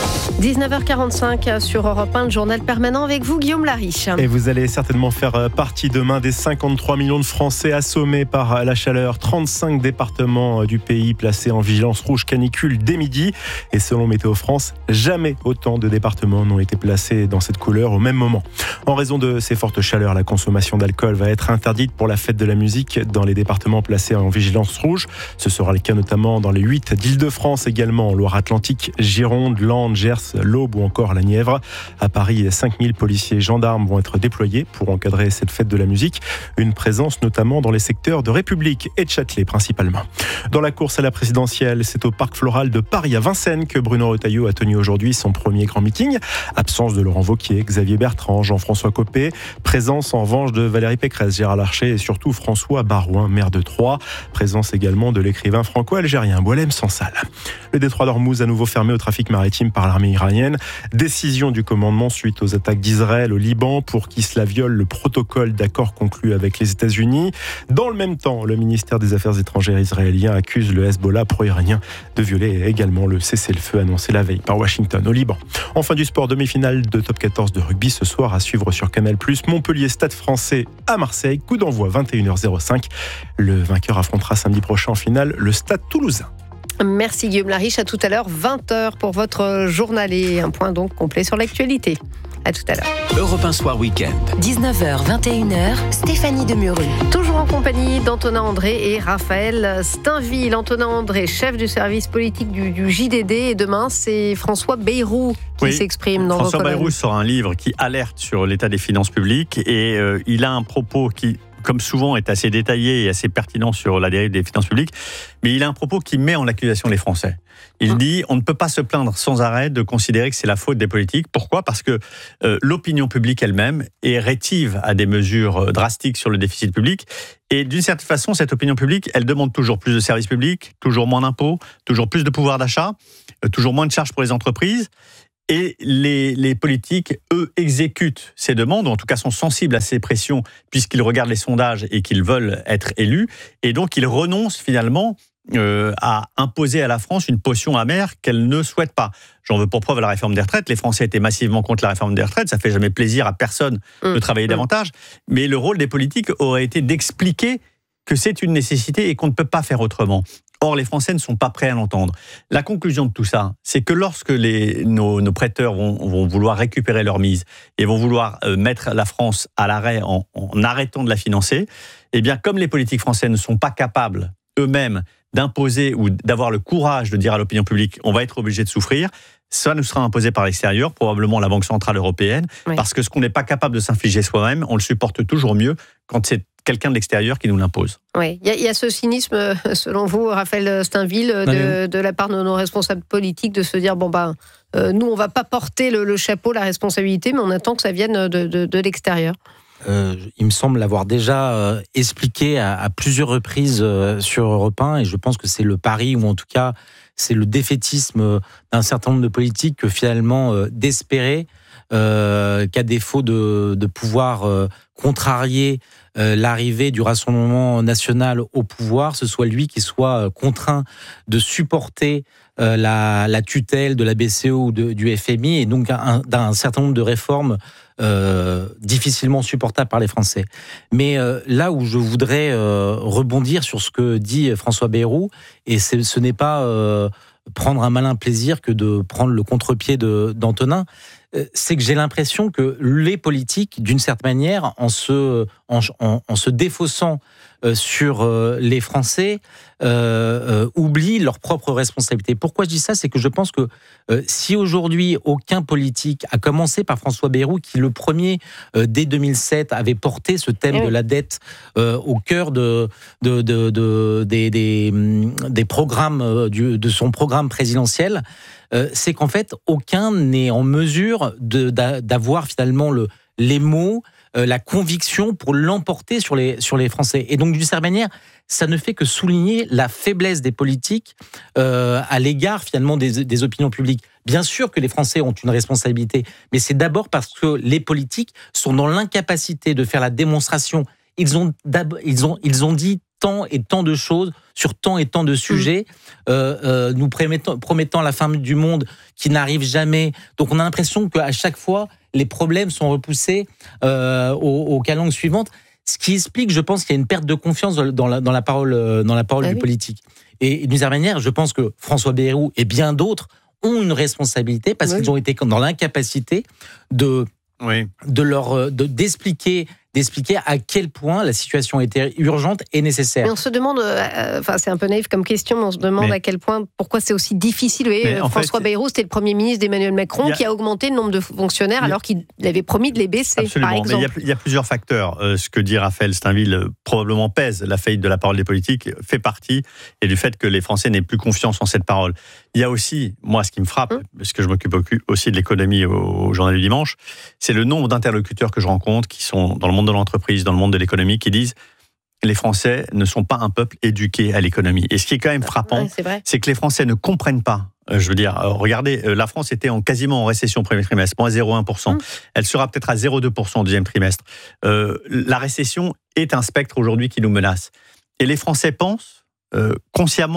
19h45 sur Europe 1, le journal permanent avec vous, Guillaume Lariche. Et vous allez certainement faire partie demain des 53 millions de Français assommés par la chaleur. 35 départements du pays placés en vigilance rouge canicule dès midi. Et selon Météo France, jamais autant de départements n'ont été placés dans cette couleur au même moment. En raison de ces fortes chaleurs, la consommation d'alcool va être interdite pour la fête de la musique dans les départements placés en vigilance rouge. Ce sera le cas notamment dans les 8 d'Île-de-France, également en Loire-Atlantique, Gironde, Landes, Gers, l'Aube ou encore la Nièvre. À Paris, 5000 policiers et gendarmes vont être déployés pour encadrer cette fête de la musique. Une présence notamment dans les secteurs de République et de Châtelet principalement. Dans la course à la présidentielle, c'est au Parc Floral de Paris à Vincennes que Bruno Retailleau a tenu aujourd'hui son premier grand meeting. Absence de Laurent Wauquiez, Xavier Bertrand, Jean-François Copé. Présence en revanche de Valérie Pécresse, Gérard Larcher et surtout François Barouin, maire de Troyes. Présence également de l'écrivain franco-algérien Boualem Sansal. Le détroit d'Ormuz à nouveau fermé au trafic maritime par l'armée iranienne. Décision du commandement suite aux attaques d'Israël au Liban pour qui cela viole le protocole d'accord conclu avec les États-Unis. Dans le même temps, le ministère des Affaires étrangères israélien accuse le Hezbollah pro-iranien de violer également le cessez-le-feu annoncé la veille par Washington au Liban. Enfin du sport, demi-finale de top 14 de rugby ce soir à suivre sur Canal+. Montpellier Stade Français à Marseille, coup d'envoi 21h05. Le vainqueur affrontera samedi prochain en finale le Stade Toulousain. Merci Guillaume Lariche, à tout à l'heure 20h pour votre journal et un point donc complet sur l'actualité. À tout à l'heure. Europe 1 Soir Week-end. 19h, 21h, Stéphanie Demureux. Toujours en compagnie d'Antonin André et Raphaël Steinville. Antonin André, chef du service politique du JDD. Et demain, c'est François Bayrou qui s'exprime dans François vos colonnes. Bayrou sort un livre qui alerte sur l'état des finances publiques et il a un propos qui, comme souvent, est assez détaillé et assez pertinent sur la dérive des finances publiques, mais il a un propos qui met en accusation les Français. Il dit, on ne peut pas se plaindre sans arrêt de considérer que c'est la faute des politiques. Pourquoi ? Parce que l'opinion publique elle-même est rétive à des mesures drastiques sur le déficit public. Et d'une certaine façon, cette opinion publique, elle demande toujours plus de services publics, toujours moins d'impôts, toujours plus de pouvoir d'achat, toujours moins de charges pour les entreprises. Et les politiques, eux, exécutent ces demandes, ou en tout cas sont sensibles à ces pressions, puisqu'ils regardent les sondages et qu'ils veulent être élus. Et donc, ils renoncent finalement à imposer à la France une potion amère qu'elle ne souhaite pas. J'en veux pour preuve la réforme des retraites. Les Français étaient massivement contre la réforme des retraites. Ça fait jamais plaisir à personne de travailler davantage. Mais le rôle des politiques aurait été d'expliquer que c'est une nécessité et qu'on ne peut pas faire autrement. Or, les Français ne sont pas prêts à l'entendre. La conclusion de tout ça, c'est que lorsque nos prêteurs vont vouloir récupérer leur mise et vont vouloir mettre la France à l'arrêt en arrêtant de la financer, eh bien, comme les politiques français ne sont pas capables eux-mêmes d'imposer ou d'avoir le courage de dire à l'opinion publique on va être obligé de souffrir, ça nous sera imposé par l'extérieur, probablement la Banque Centrale Européenne, parce que ce qu'on n'est pas capable de s'infliger soi-même, on le supporte toujours mieux quand c'est quelqu'un de l'extérieur qui nous l'impose. Oui, il y a ce cynisme, selon vous, Raphaël Steinville, de la part de nos responsables politiques, de se dire, nous, on ne va pas porter le chapeau, la responsabilité, mais on attend que ça vienne de l'extérieur. Il me semble l'avoir déjà expliqué à plusieurs reprises sur Europe 1, et je pense que c'est le pari, ou en tout cas c'est le défaitisme d'un certain nombre de politiques que finalement d'espérer qu'à défaut de pouvoir contrarier l'arrivée du Rassemblement national au pouvoir, ce soit lui qui soit contraint de supporter la tutelle de la BCE ou du FMI, et donc d'un certain nombre de réformes difficilement supportables par les Français. Mais là où je voudrais rebondir sur ce que dit François Bayrou, et ce n'est pas prendre un malin plaisir que de prendre le contre-pied d'Antonin, c'est que j'ai l'impression que les politiques, d'une certaine manière, en se défaussant sur les Français, oublient leurs propres responsabilités. Pourquoi je dis ça ? C'est que je pense que si aujourd'hui aucun politique, à commencer par François Bayrou, qui le premier, dès 2007, avait porté ce thème de la dette au cœur des programmes, de son programme présidentiel, c'est qu'en fait, aucun n'est en mesure d'avoir finalement les mots, la conviction pour l'emporter sur les Français. Et donc, d'une certaine manière, ça ne fait que souligner la faiblesse des politiques à l'égard finalement des opinions publiques. Bien sûr que les Français ont une responsabilité, mais c'est d'abord parce que les politiques sont dans l'incapacité de faire la démonstration. Ils ont dit tant et tant de choses sur tant et tant de sujets, nous promettant la fin du monde qui n'arrive jamais. Donc on a l'impression qu'à chaque fois, les problèmes sont repoussés aux calendes suivantes, ce qui explique, je pense, qu'il y a une perte de confiance dans la parole du politique. Et d'une certaine manière, je pense que François Bayrou et bien d'autres ont une responsabilité parce qu'ils ont été dans l'incapacité d'expliquer à quel point la situation était urgente et nécessaire. Mais on se demande, c'est un peu naïf comme question, mais on se demande à quel point, pourquoi c'est aussi difficile. Vous voyez, François Bayrou, c'était le Premier ministre d'Emmanuel Macron qui a augmenté le nombre de fonctionnaires alors qu'il avait promis de les baisser, par exemple. Mais il y a plusieurs facteurs. Ce que dit Raphaël Steinville probablement pèse. La faillite de la parole des politiques fait partie, et du fait que les Français n'aient plus confiance en cette parole. Il y a aussi, moi, ce qui me frappe, parce que je m'occupe aussi de l'économie au Journal du Dimanche, c'est le nombre d'interlocuteurs que je rencontre qui sont dans le monde de l'entreprise, dans le monde de l'économie, qui disent les Français ne sont pas un peuple éduqué à l'économie. Et ce qui est quand même frappant, c'est que les Français ne comprennent pas. Je veux dire, regardez, la France était quasiment en récession au premier trimestre, moins 0,1%. Elle sera peut-être à 0,2% au deuxième trimestre. La récession est un spectre aujourd'hui qui nous menace. Et les Français pensent consciemment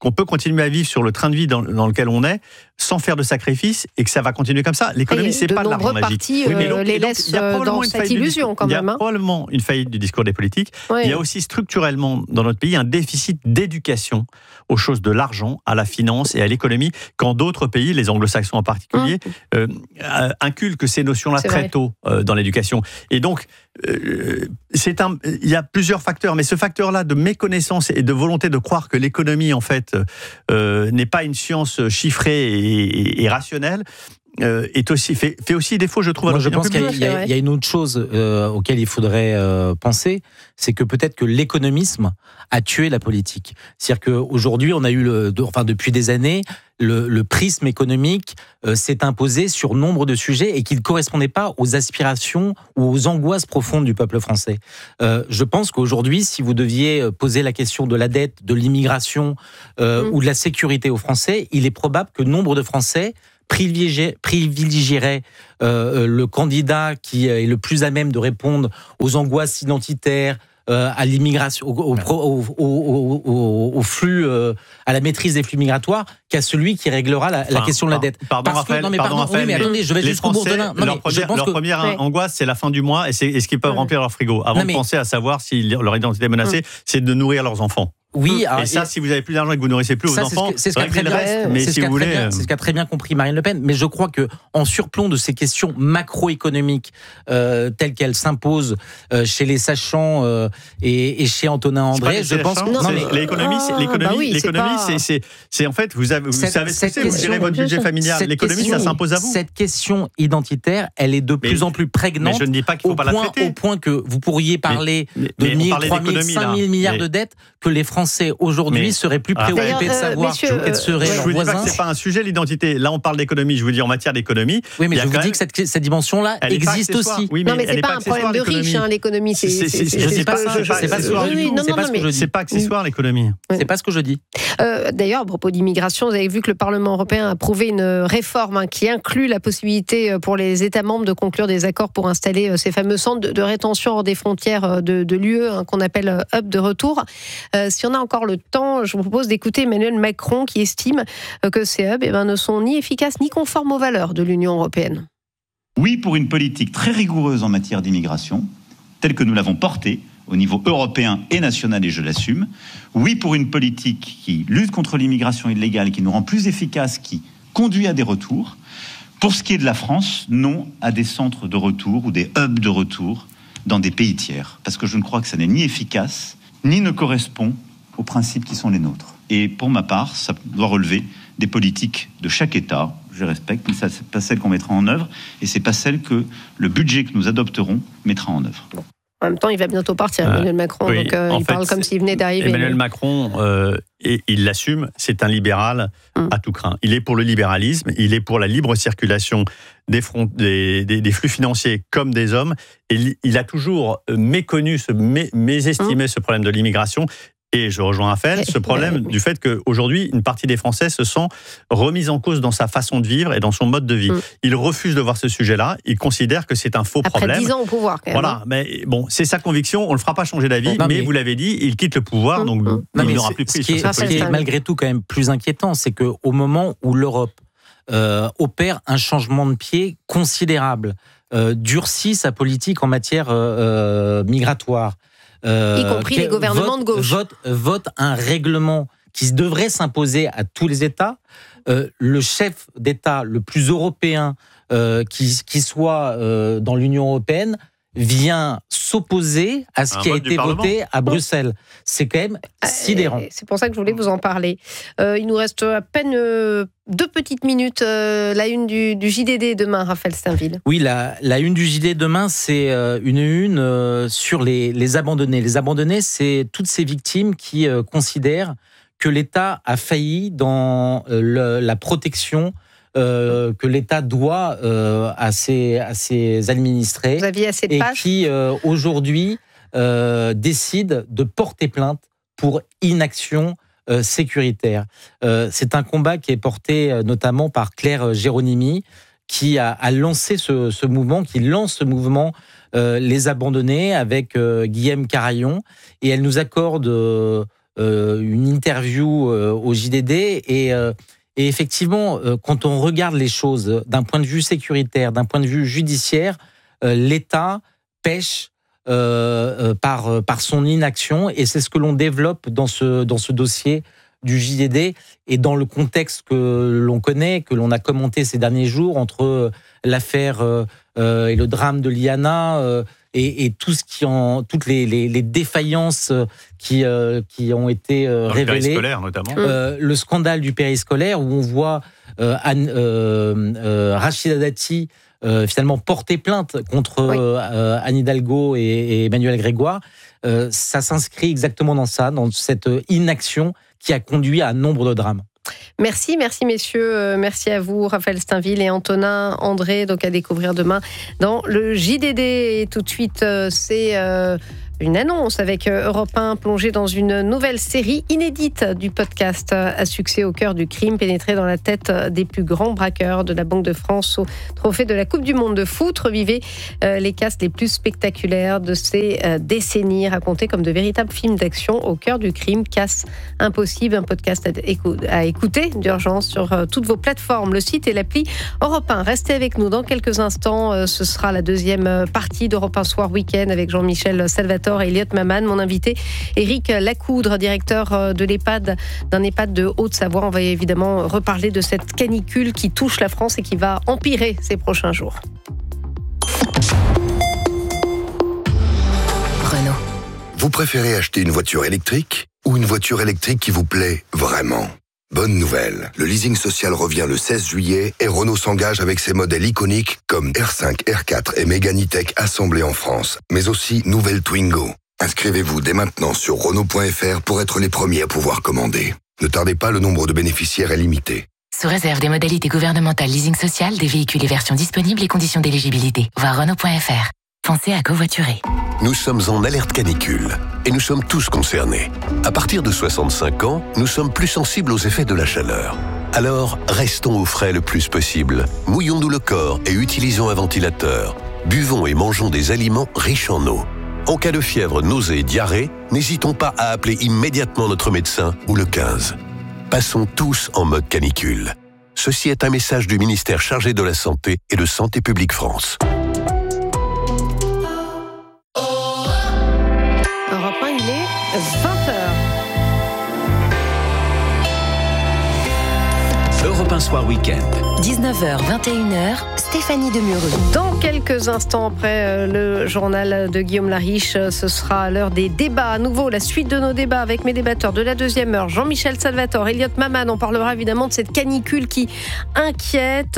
qu'on peut continuer à vivre sur le train de vie dans lequel on est, sans faire de sacrifices, et que ça va continuer comme ça. L'économie, c'est pas de l'argent magique. Les laissent dans cette illusion quand même. Il y a probablement une faillite du discours des politiques. Oui. Il y a aussi structurellement dans notre pays un déficit d'éducation aux choses de l'argent, à la finance et à l'économie, quand d'autres pays, les anglo-saxons en particulier, inculquent ces notions-là très tôt dans l'éducation. Et donc, il y a plusieurs facteurs, mais ce facteur-là de méconnaissance et de volonté de croire que l'économie, en fait, n'est pas une science chiffrée et rationnelle, fait aussi défaut, je trouve. Moi, je pense qu'il y a une autre chose auquel il faudrait penser, c'est que peut-être que l'économisme a tué la politique. C'est-à-dire qu'aujourd'hui, on a eu, depuis des années, le prisme économique s'est imposé sur nombre de sujets et qu'il ne correspondait pas aux aspirations ou aux angoisses profondes du peuple français. Je pense qu'aujourd'hui, si vous deviez poser la question de la dette, de l'immigration ou de la sécurité aux Français, il est probable que nombre de Français privilégierait le candidat qui est le plus à même de répondre aux angoisses identitaires, à l'immigration, au flux, à la maîtrise des flux migratoires, qu'à celui qui réglera la question de la dette. Raphaël, mais attendez, je vais jusqu'au bout. Leur première angoisse, c'est la fin du mois et est-ce qu'ils peuvent remplir leur frigo. Avant de penser à savoir si leur identité est menacée, c'est de nourrir leurs enfants. Oui, et ça, si vous avez plus d'argent et que vous nourrissez plus vos enfants, c'est ce qu'a très bien compris Marine Le Pen. Mais je crois que en surplomb de ces questions macroéconomiques telles qu'elles s'imposent chez les sachants et chez Antonin André, je pense que l'économie, c'est en fait vous savez ce que c'est, vous gérez votre budget familial. L'économie, ça s'impose à vous. Cette question identitaire, elle est de plus en plus prégnante. Mais je ne dis pas qu'il ne faut pas la traiter. Au point que vous pourriez parler de 1 000, 3 000, 5 000 milliards de dettes que les Français aujourd'hui seraient plus préoccupés de savoir quels seraient leurs voisins. Je vous dis pas que c'est pas un sujet, l'identité. Là, on parle d'économie. Je vous dis en matière d'économie. Oui, mais je vous dis que cette dimension-là existe aussi. Oui, non, mais c'est pas un problème de riches, l'économie. Je dis pas ça. C'est pas ce que je dis. C'est pas accessoire l'économie. C'est pas ce que je dis. D'ailleurs, à propos d'immigration, vous avez vu que le Parlement européen a approuvé une réforme qui inclut la possibilité pour les États membres de conclure des accords pour installer ces fameux centres de rétention hors des frontières de l'UE, qu'on appelle hub de retour. Si on a encore le temps, je vous propose d'écouter Emmanuel Macron qui estime que ces hubs ne sont ni efficaces ni conformes aux valeurs de l'Union européenne. Oui, pour une politique très rigoureuse en matière d'immigration, telle que nous l'avons portée au niveau européen et national, et je l'assume. Oui, pour une politique qui lutte contre l'immigration illégale, qui nous rend plus efficaces, qui conduit à des retours. Pour ce qui est de la France, non à des centres de retour ou des hubs de retour dans des pays tiers, parce que je ne crois que ça n'est ni efficace, ni ne correspond aux principes qui sont les nôtres. Et pour ma part, ça doit relever des politiques de chaque État, je respecte, mais ça, c'est pas celle qu'on mettra en œuvre, et c'est pas celle que le budget que nous adopterons mettra en œuvre. En même temps, il va bientôt partir, Emmanuel Macron, donc il parle comme s'il venait d'arriver. Emmanuel Macron, il l'assume, c'est un libéral à tout craint. Il est pour le libéralisme, il est pour la libre circulation des flux financiers comme des hommes, et il a toujours mésestimé ce problème de l'immigration. Et je rejoins Raphaël, ce problème du fait qu'aujourd'hui, une partie des Français se sent remise en cause dans sa façon de vivre et dans son mode de vie. Il refuse de voir ce sujet-là, il considère que c'est un faux problème. Après 10 ans au pouvoir, quand même. Voilà, mais bon, c'est sa conviction, on ne le fera pas changer d'avis, mais vous l'avez dit, il quitte le pouvoir, donc il n'aura plus pris sur cette politique. Ce qui est malgré tout quand même plus inquiétant, c'est qu'au moment où l'Europe opère un changement de pied considérable, durcit sa politique en matière migratoire, y compris les gouvernements de gauche. Vote un règlement qui devrait s'imposer à tous les États. Le chef d'État le plus européen qui soit dans l'Union européenne vient s'opposer à ce qui a été voté à Bruxelles. C'est quand même sidérant. C'est pour ça que je voulais vous en parler. Il nous reste à peine 2 petites minutes. La une du JDD demain, Raphaël Steinville. Oui, la une du JDD demain, c'est une sur les abandonnés. Les abandonnés, c'est toutes ces victimes qui considèrent que l'État a failli dans la protection que l'État doit à ses administrés. Vous aviez assez de pages. Et qui, aujourd'hui, décident de porter plainte pour inaction sécuritaire. C'est un combat qui est porté notamment par Claire Géronimi, qui a lancé ce mouvement, qui lance ce mouvement Les Abandonnés avec Guillaume Carayon. Et elle nous accorde une interview au JDD et effectivement, quand on regarde les choses d'un point de vue sécuritaire, d'un point de vue judiciaire, l'État pêche par son inaction, et c'est ce que l'on développe dans ce dossier du JDD et dans le contexte que l'on connaît, que l'on a commenté ces derniers jours entre l'affaire et le drame de Liana et tout ce toutes les défaillances qui ont été révélées. Le périscolaire notamment. Le scandale du périscolaire où on voit Rachida Dati finalement porter plainte contre Anne Hidalgo et Emmanuel Grégoire. Ça s'inscrit exactement dans cette inaction qui a conduit à un nombre de drames. Merci messieurs, merci à vous Raphaël Steinville et Antonin André, donc à découvrir demain dans le JDD. Et tout de suite, c'est une annonce avec Europe 1 plongé dans une nouvelle série inédite du podcast à succès au cœur du crime, pénétré dans la tête des plus grands braqueurs de la Banque de France au trophée de la Coupe du Monde de foot. Revivez les castes les plus spectaculaires de ces décennies, racontés comme de véritables films d'action au cœur du crime. Casse impossible, un podcast à écouter d'urgence sur toutes vos plateformes, le site et l'appli Europe 1. Restez avec nous dans quelques instants. Ce sera la deuxième partie d'Europe 1 Soir Week-end avec Jean-Michel Salvatore et Elliot Maman. Mon invité, Éric Lacoudre, directeur de l'EHPAD, d'un EHPAD de Haute-Savoie. On va évidemment reparler de cette canicule qui touche la France et qui va empirer ces prochains jours. Renault. Vous préférez acheter une voiture électrique ou une voiture électrique qui vous plaît vraiment ? Bonne nouvelle, le leasing social revient le 16 juillet et Renault s'engage avec ses modèles iconiques comme R5, R4 et Mégane E-Tech assemblés en France, mais aussi nouvelle Twingo. Inscrivez-vous dès maintenant sur Renault.fr pour être les premiers à pouvoir commander. Ne tardez pas, le nombre de bénéficiaires est limité. Sous réserve des modalités gouvernementales leasing social, des véhicules et versions disponibles et conditions d'éligibilité. Voir Renault.fr. Pensez à covoiturer. Nous sommes en alerte canicule et nous sommes tous concernés. À partir de 65 ans, nous sommes plus sensibles aux effets de la chaleur. Alors, restons au frais le plus possible. Mouillons-nous le corps et utilisons un ventilateur. Buvons et mangeons des aliments riches en eau. En cas de fièvre, nausées et diarrhée, n'hésitons pas à appeler immédiatement notre médecin ou le 15. Passons tous en mode canicule. Ceci est un message du ministère chargé de la Santé et de Santé publique France. Europe 1, il est 20h. Europe 1 Soir Week-end. 19h, 21h, Stéphanie Demureux. Dans quelques instants après le journal de Guillaume Lariche, ce sera l'heure des débats. À nouveau, la suite de nos débats avec mes débatteurs de la deuxième heure. Jean-Michel Salvatore, Elliot Maman. On parlera évidemment de cette canicule qui inquiète.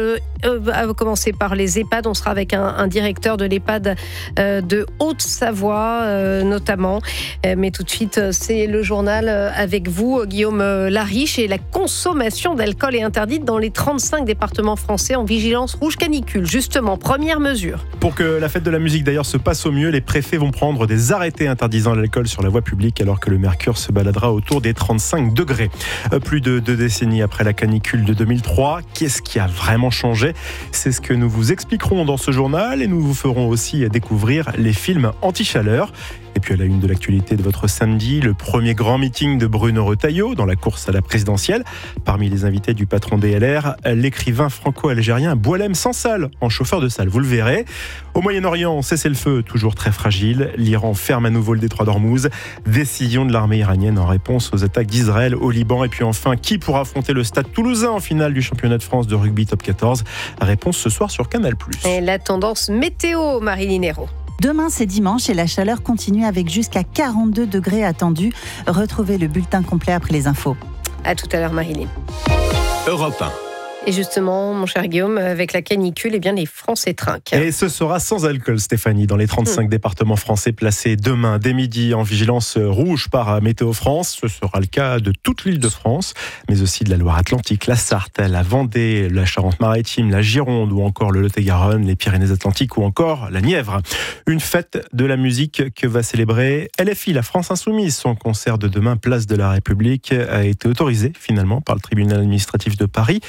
À commencer par les EHPAD. On sera avec un directeur de l'EHPAD de Haute-Savoie notamment. Mais tout de suite, c'est le journal avec vous, Guillaume Lariche. Et la consommation d'alcool est interdite dans les 35 départements français en vigilance rouge canicule. Justement, première mesure. Pour que la fête de la musique d'ailleurs se passe au mieux, les préfets vont prendre des arrêtés interdisant l'alcool sur la voie publique alors que le mercure se baladera autour des 35 degrés. Plus de 2 décennies après la canicule de 2003, qu'est-ce qui a vraiment changé ? C'est ce que nous vous expliquerons dans ce journal et nous vous ferons aussi découvrir les films anti-chaleur. Et puis à la une de l'actualité de votre samedi, le premier grand meeting de Bruno Retailleau dans la course à la présidentielle. Parmi les invités du patron des LR, l'écrivain franco-algérien Boualem Sansal, en chauffeur de salle, vous le verrez. Au Moyen-Orient, cessez-le-feu toujours très fragile. L'Iran ferme à nouveau le détroit d'Ormuz. Décision de l'armée iranienne en réponse aux attaques d'Israël au Liban. Et puis enfin, qui pourra affronter le Stade Toulousain en finale du championnat de France de rugby top 14 ? Réponse ce soir sur Canal+. Et la tendance météo, Marie-Line Hérault. Demain, c'est dimanche et la chaleur continue avec jusqu'à 42 degrés attendus. Retrouvez le bulletin complet après les infos. À tout à l'heure, Marie-Line. Europe 1. Et justement, mon cher Guillaume, avec la canicule, eh bien, les Français trinquent. Et ce sera sans alcool, Stéphanie, dans les 35 départements français placés demain dès midi en vigilance rouge par Météo France. Ce sera le cas de toute l'île de France, mais aussi de la Loire-Atlantique, la Sarthe, la Vendée, la Charente-Maritime, la Gironde ou encore le Lot-et-Garonne, les Pyrénées-Atlantiques ou encore la Nièvre. Une fête de la musique que va célébrer LFI, la France Insoumise. Son concert de demain, place de la République, a été autorisé finalement par le tribunal administratif de Paris.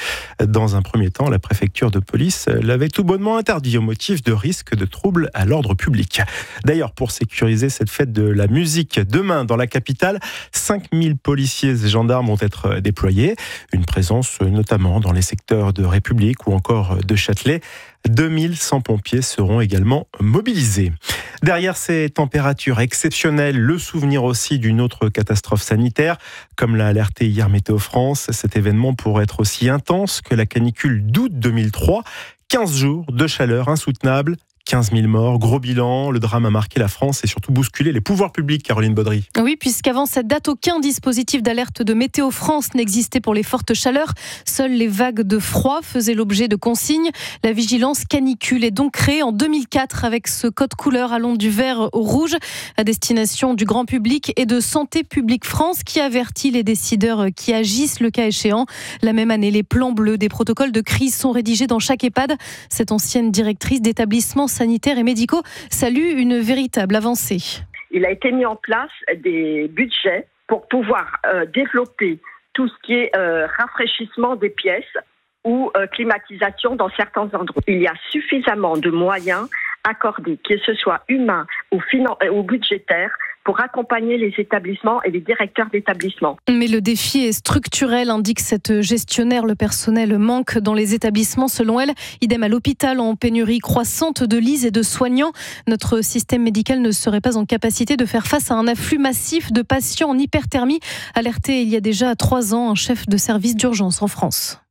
Dans un premier temps, la préfecture de police l'avait tout bonnement interdit au motif de risque de troubles à l'ordre public. D'ailleurs, pour sécuriser cette fête de la musique demain dans la capitale, 5000 policiers et gendarmes vont être déployés. Une présence notamment dans les secteurs de République ou encore de Châtelet. 2100 pompiers seront également mobilisés. Derrière ces températures exceptionnelles, le souvenir aussi d'une autre catastrophe sanitaire. Comme l'a alerté hier Météo France, cet événement pourrait être aussi intense que la canicule d'août 2003. 15 jours de chaleur insoutenable. 15 000 morts, gros bilan. Le drame a marqué la France et surtout bousculé les pouvoirs publics, Caroline Baudry. Oui, puisqu'avant cette date, aucun dispositif d'alerte de Météo France n'existait pour les fortes chaleurs. Seules les vagues de froid faisaient l'objet de consignes. La vigilance canicule est donc créée en 2004 avec ce code couleur allant du vert au rouge à destination du grand public et de Santé publique France qui avertit les décideurs qui agissent le cas échéant. La même année, les plans bleus des protocoles de crise sont rédigés dans chaque EHPAD. Cette ancienne directrice d'établissement sanitaires et médicaux salue une véritable avancée. Il a été mis en place des budgets pour pouvoir développer tout ce qui est rafraîchissement des pièces ou climatisation dans certains endroits. Il y a suffisamment de moyens accordés, que ce soit humains ou budgétaires, pour accompagner les établissements et les directeurs d'établissements. Mais le défi est structurel, indique cette gestionnaire. Le personnel manque dans les établissements, selon elle. Idem à l'hôpital, en pénurie croissante de lits et de soignants. Notre système médical ne serait pas en capacité de faire face à un afflux massif de patients en hyperthermie, alerté il y a déjà 3 ans un chef de service d'urgence en France.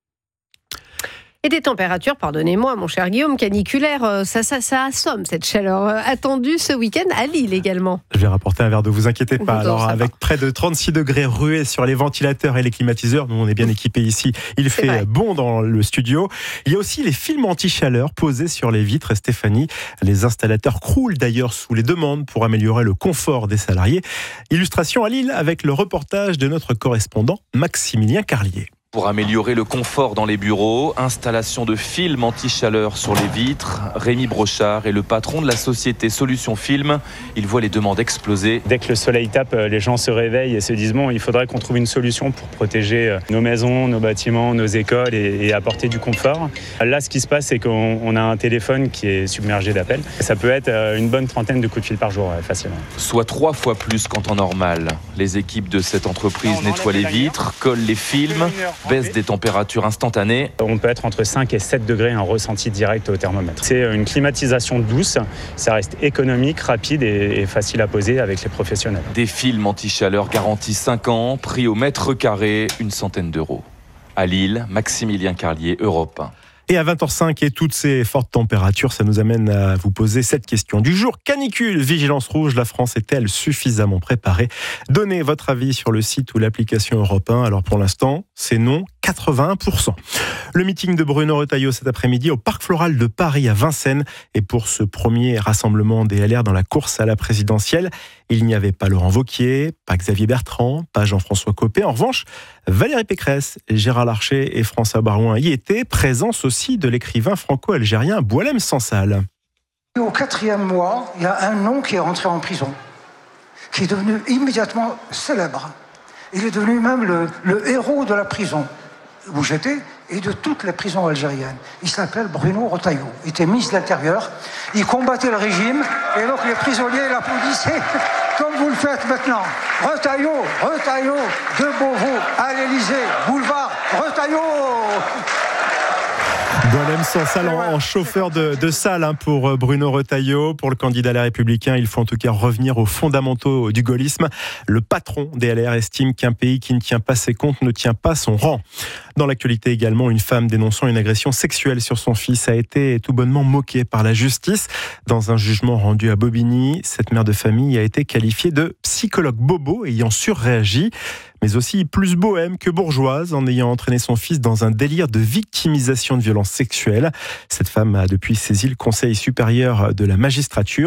Et des températures, pardonnez-moi mon cher Guillaume, caniculaires, ça assomme cette chaleur attendue ce week-end à Lille également. Je vais rapporter un verre d'eau, vous inquiétez pas. Alors avec près de 36 degrés rués sur les ventilateurs et les climatiseurs, nous on est bien équipés ici, il fait bon dans le studio. Il y a aussi les films anti-chaleur posés sur les vitres, Stéphanie. Les installateurs croulent d'ailleurs sous les demandes pour améliorer le confort des salariés. Illustration à Lille avec le reportage de notre correspondant Maximilien Carlier. Pour améliorer le confort dans les bureaux, installation de films anti-chaleur sur les vitres. Rémi Brochard est le patron de la société Solutions Film. Il voit les demandes exploser. Dès que le soleil tape, les gens se réveillent et se disent bon, il faudrait qu'on trouve une solution pour protéger nos maisons, nos bâtiments, nos écoles et apporter du confort. Là, ce qui se passe, c'est qu'on a un téléphone qui est submergé d'appels. Ça peut être une bonne trentaine de coups de fil par jour, facilement. Soit 3 fois plus qu'en temps normal. Les équipes de cette entreprise nettoient les vitres, collent les films. Baisse des températures instantanées. On peut être entre 5 et 7 degrés en ressenti direct au thermomètre. C'est une climatisation douce, ça reste économique, rapide et facile à poser avec les professionnels. Des films anti-chaleur garantis 5 ans, prix au mètre carré, une centaine d'euros. À Lille, Maximilien Carlier, Europe 1. Et à 20h05 et toutes ces fortes températures, ça nous amène à vous poser cette question du jour. Canicule, vigilance rouge, la France est-elle suffisamment préparée ? Donnez votre avis sur le site ou l'application Europe 1. Alors pour l'instant, c'est non, 81%. Le meeting de Bruno Retailleau cet après-midi au Parc Floral de Paris à Vincennes. Et pour ce premier rassemblement des LR dans la course à la présidentielle, il n'y avait pas Laurent Wauquiez, pas Xavier Bertrand, pas Jean-François Copé. En revanche, Valérie Pécresse, Gérard Larcher et François Barouin y étaient, présence aussi de l'écrivain franco-algérien Boualem Sansal. Au 4e mois, il y a un nom qui est rentré en prison, qui est devenu immédiatement célèbre. Il est devenu même le héros de la prison où j'étais et de toutes les prisons algériennes. Il s'appelle Bruno Retailleau. Il était ministre de l'Intérieur. Il combattait le régime et donc les prisonniers l'applaudissaient comme vous le faites maintenant. Retailleau, Retailleau, de Beauvau à l'Élysée, boulevard Retailleau. Boualem Sansal en chauffeur de salle pour Bruno Retailleau. Pour le candidat Les Républicains, il faut en tout cas revenir aux fondamentaux du gaullisme. Le patron des LR estime qu'un pays qui ne tient pas ses comptes ne tient pas son rang. Dans l'actualité également, une femme dénonçant une agression sexuelle sur son fils a été tout bonnement moquée par la justice. Dans un jugement rendu à Bobigny, cette mère de famille a été qualifiée de psychologue bobo ayant surréagi, mais aussi plus bohème que bourgeoise en ayant entraîné son fils dans un délire de victimisation de violences sexuelles. Cette femme a depuis saisi le Conseil supérieur de la magistrature.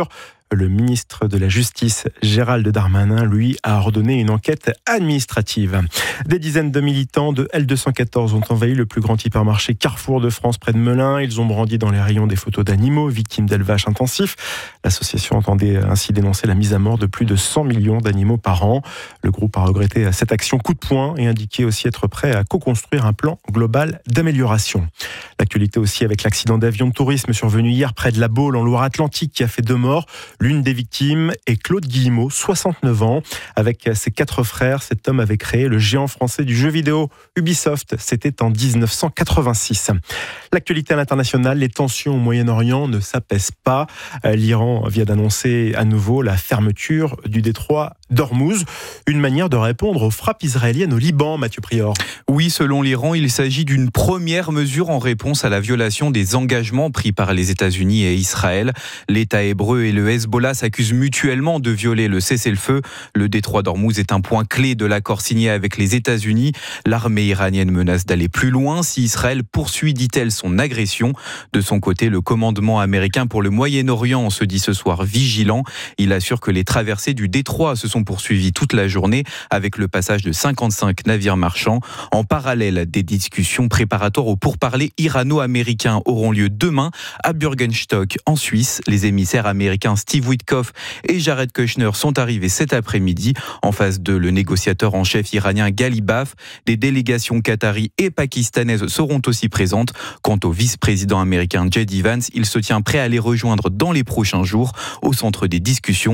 Le ministre de la Justice, Gérald Darmanin, lui, a ordonné une enquête administrative. Des dizaines de militants de L214 ont envahi le plus grand hypermarché Carrefour de France près de Melun. Ils ont brandi dans les rayons des photos d'animaux victimes d'élevage intensif. L'association entendait ainsi dénoncer la mise à mort de plus de 100 millions d'animaux par an. Le groupe a regretté cette action coup de poing et indiqué aussi être prêt à co-construire un plan global d'amélioration. L'actualité aussi avec l'accident d'avion de tourisme survenu hier près de La Baule en Loire-Atlantique qui a fait 2 morts. L'une des victimes est Claude Guillemot, 69 ans. Avec ses 4 frères, cet homme avait créé le géant français du jeu vidéo Ubisoft. C'était en 1986. L'actualité à l'international, les tensions au Moyen-Orient ne s'apaisent pas. L'Iran vient d'annoncer à nouveau la fermeture du détroit d'Ormuz. Une manière de répondre aux frappes israéliennes au Liban, Mathieu Prior. Oui, selon l'Iran, il s'agit d'une première mesure en réponse à la violation des engagements pris par les États-Unis et Israël. L'État hébreu et le Hezbollah s'accusent mutuellement de violer le cessez-le-feu. Le détroit d'Ormuz est un point clé de l'accord signé avec les États-Unis. L'armée iranienne menace d'aller plus loin si Israël poursuit, dit-elle, son agression. De son côté, le commandement américain pour le Moyen-Orient se dit ce soir vigilant. Il assure que les traversées du détroit se sont poursuivies toute la journée avec le passage de 55 navires marchands. En parallèle, des discussions préparatoires aux pourparlers irano-américains auront lieu demain à Bürgenstock en Suisse. Les émissaires américains Steve Witkoff et Jared Kushner sont arrivés cet après-midi. En face d'eux, le négociateur en chef iranien Ghalibaf. Des délégations qataries et pakistanaises seront aussi présentes. Quant au vice-président américain J.D. Vance, il se tient prêt à les rejoindre dans les prochains jours au centre des discussions.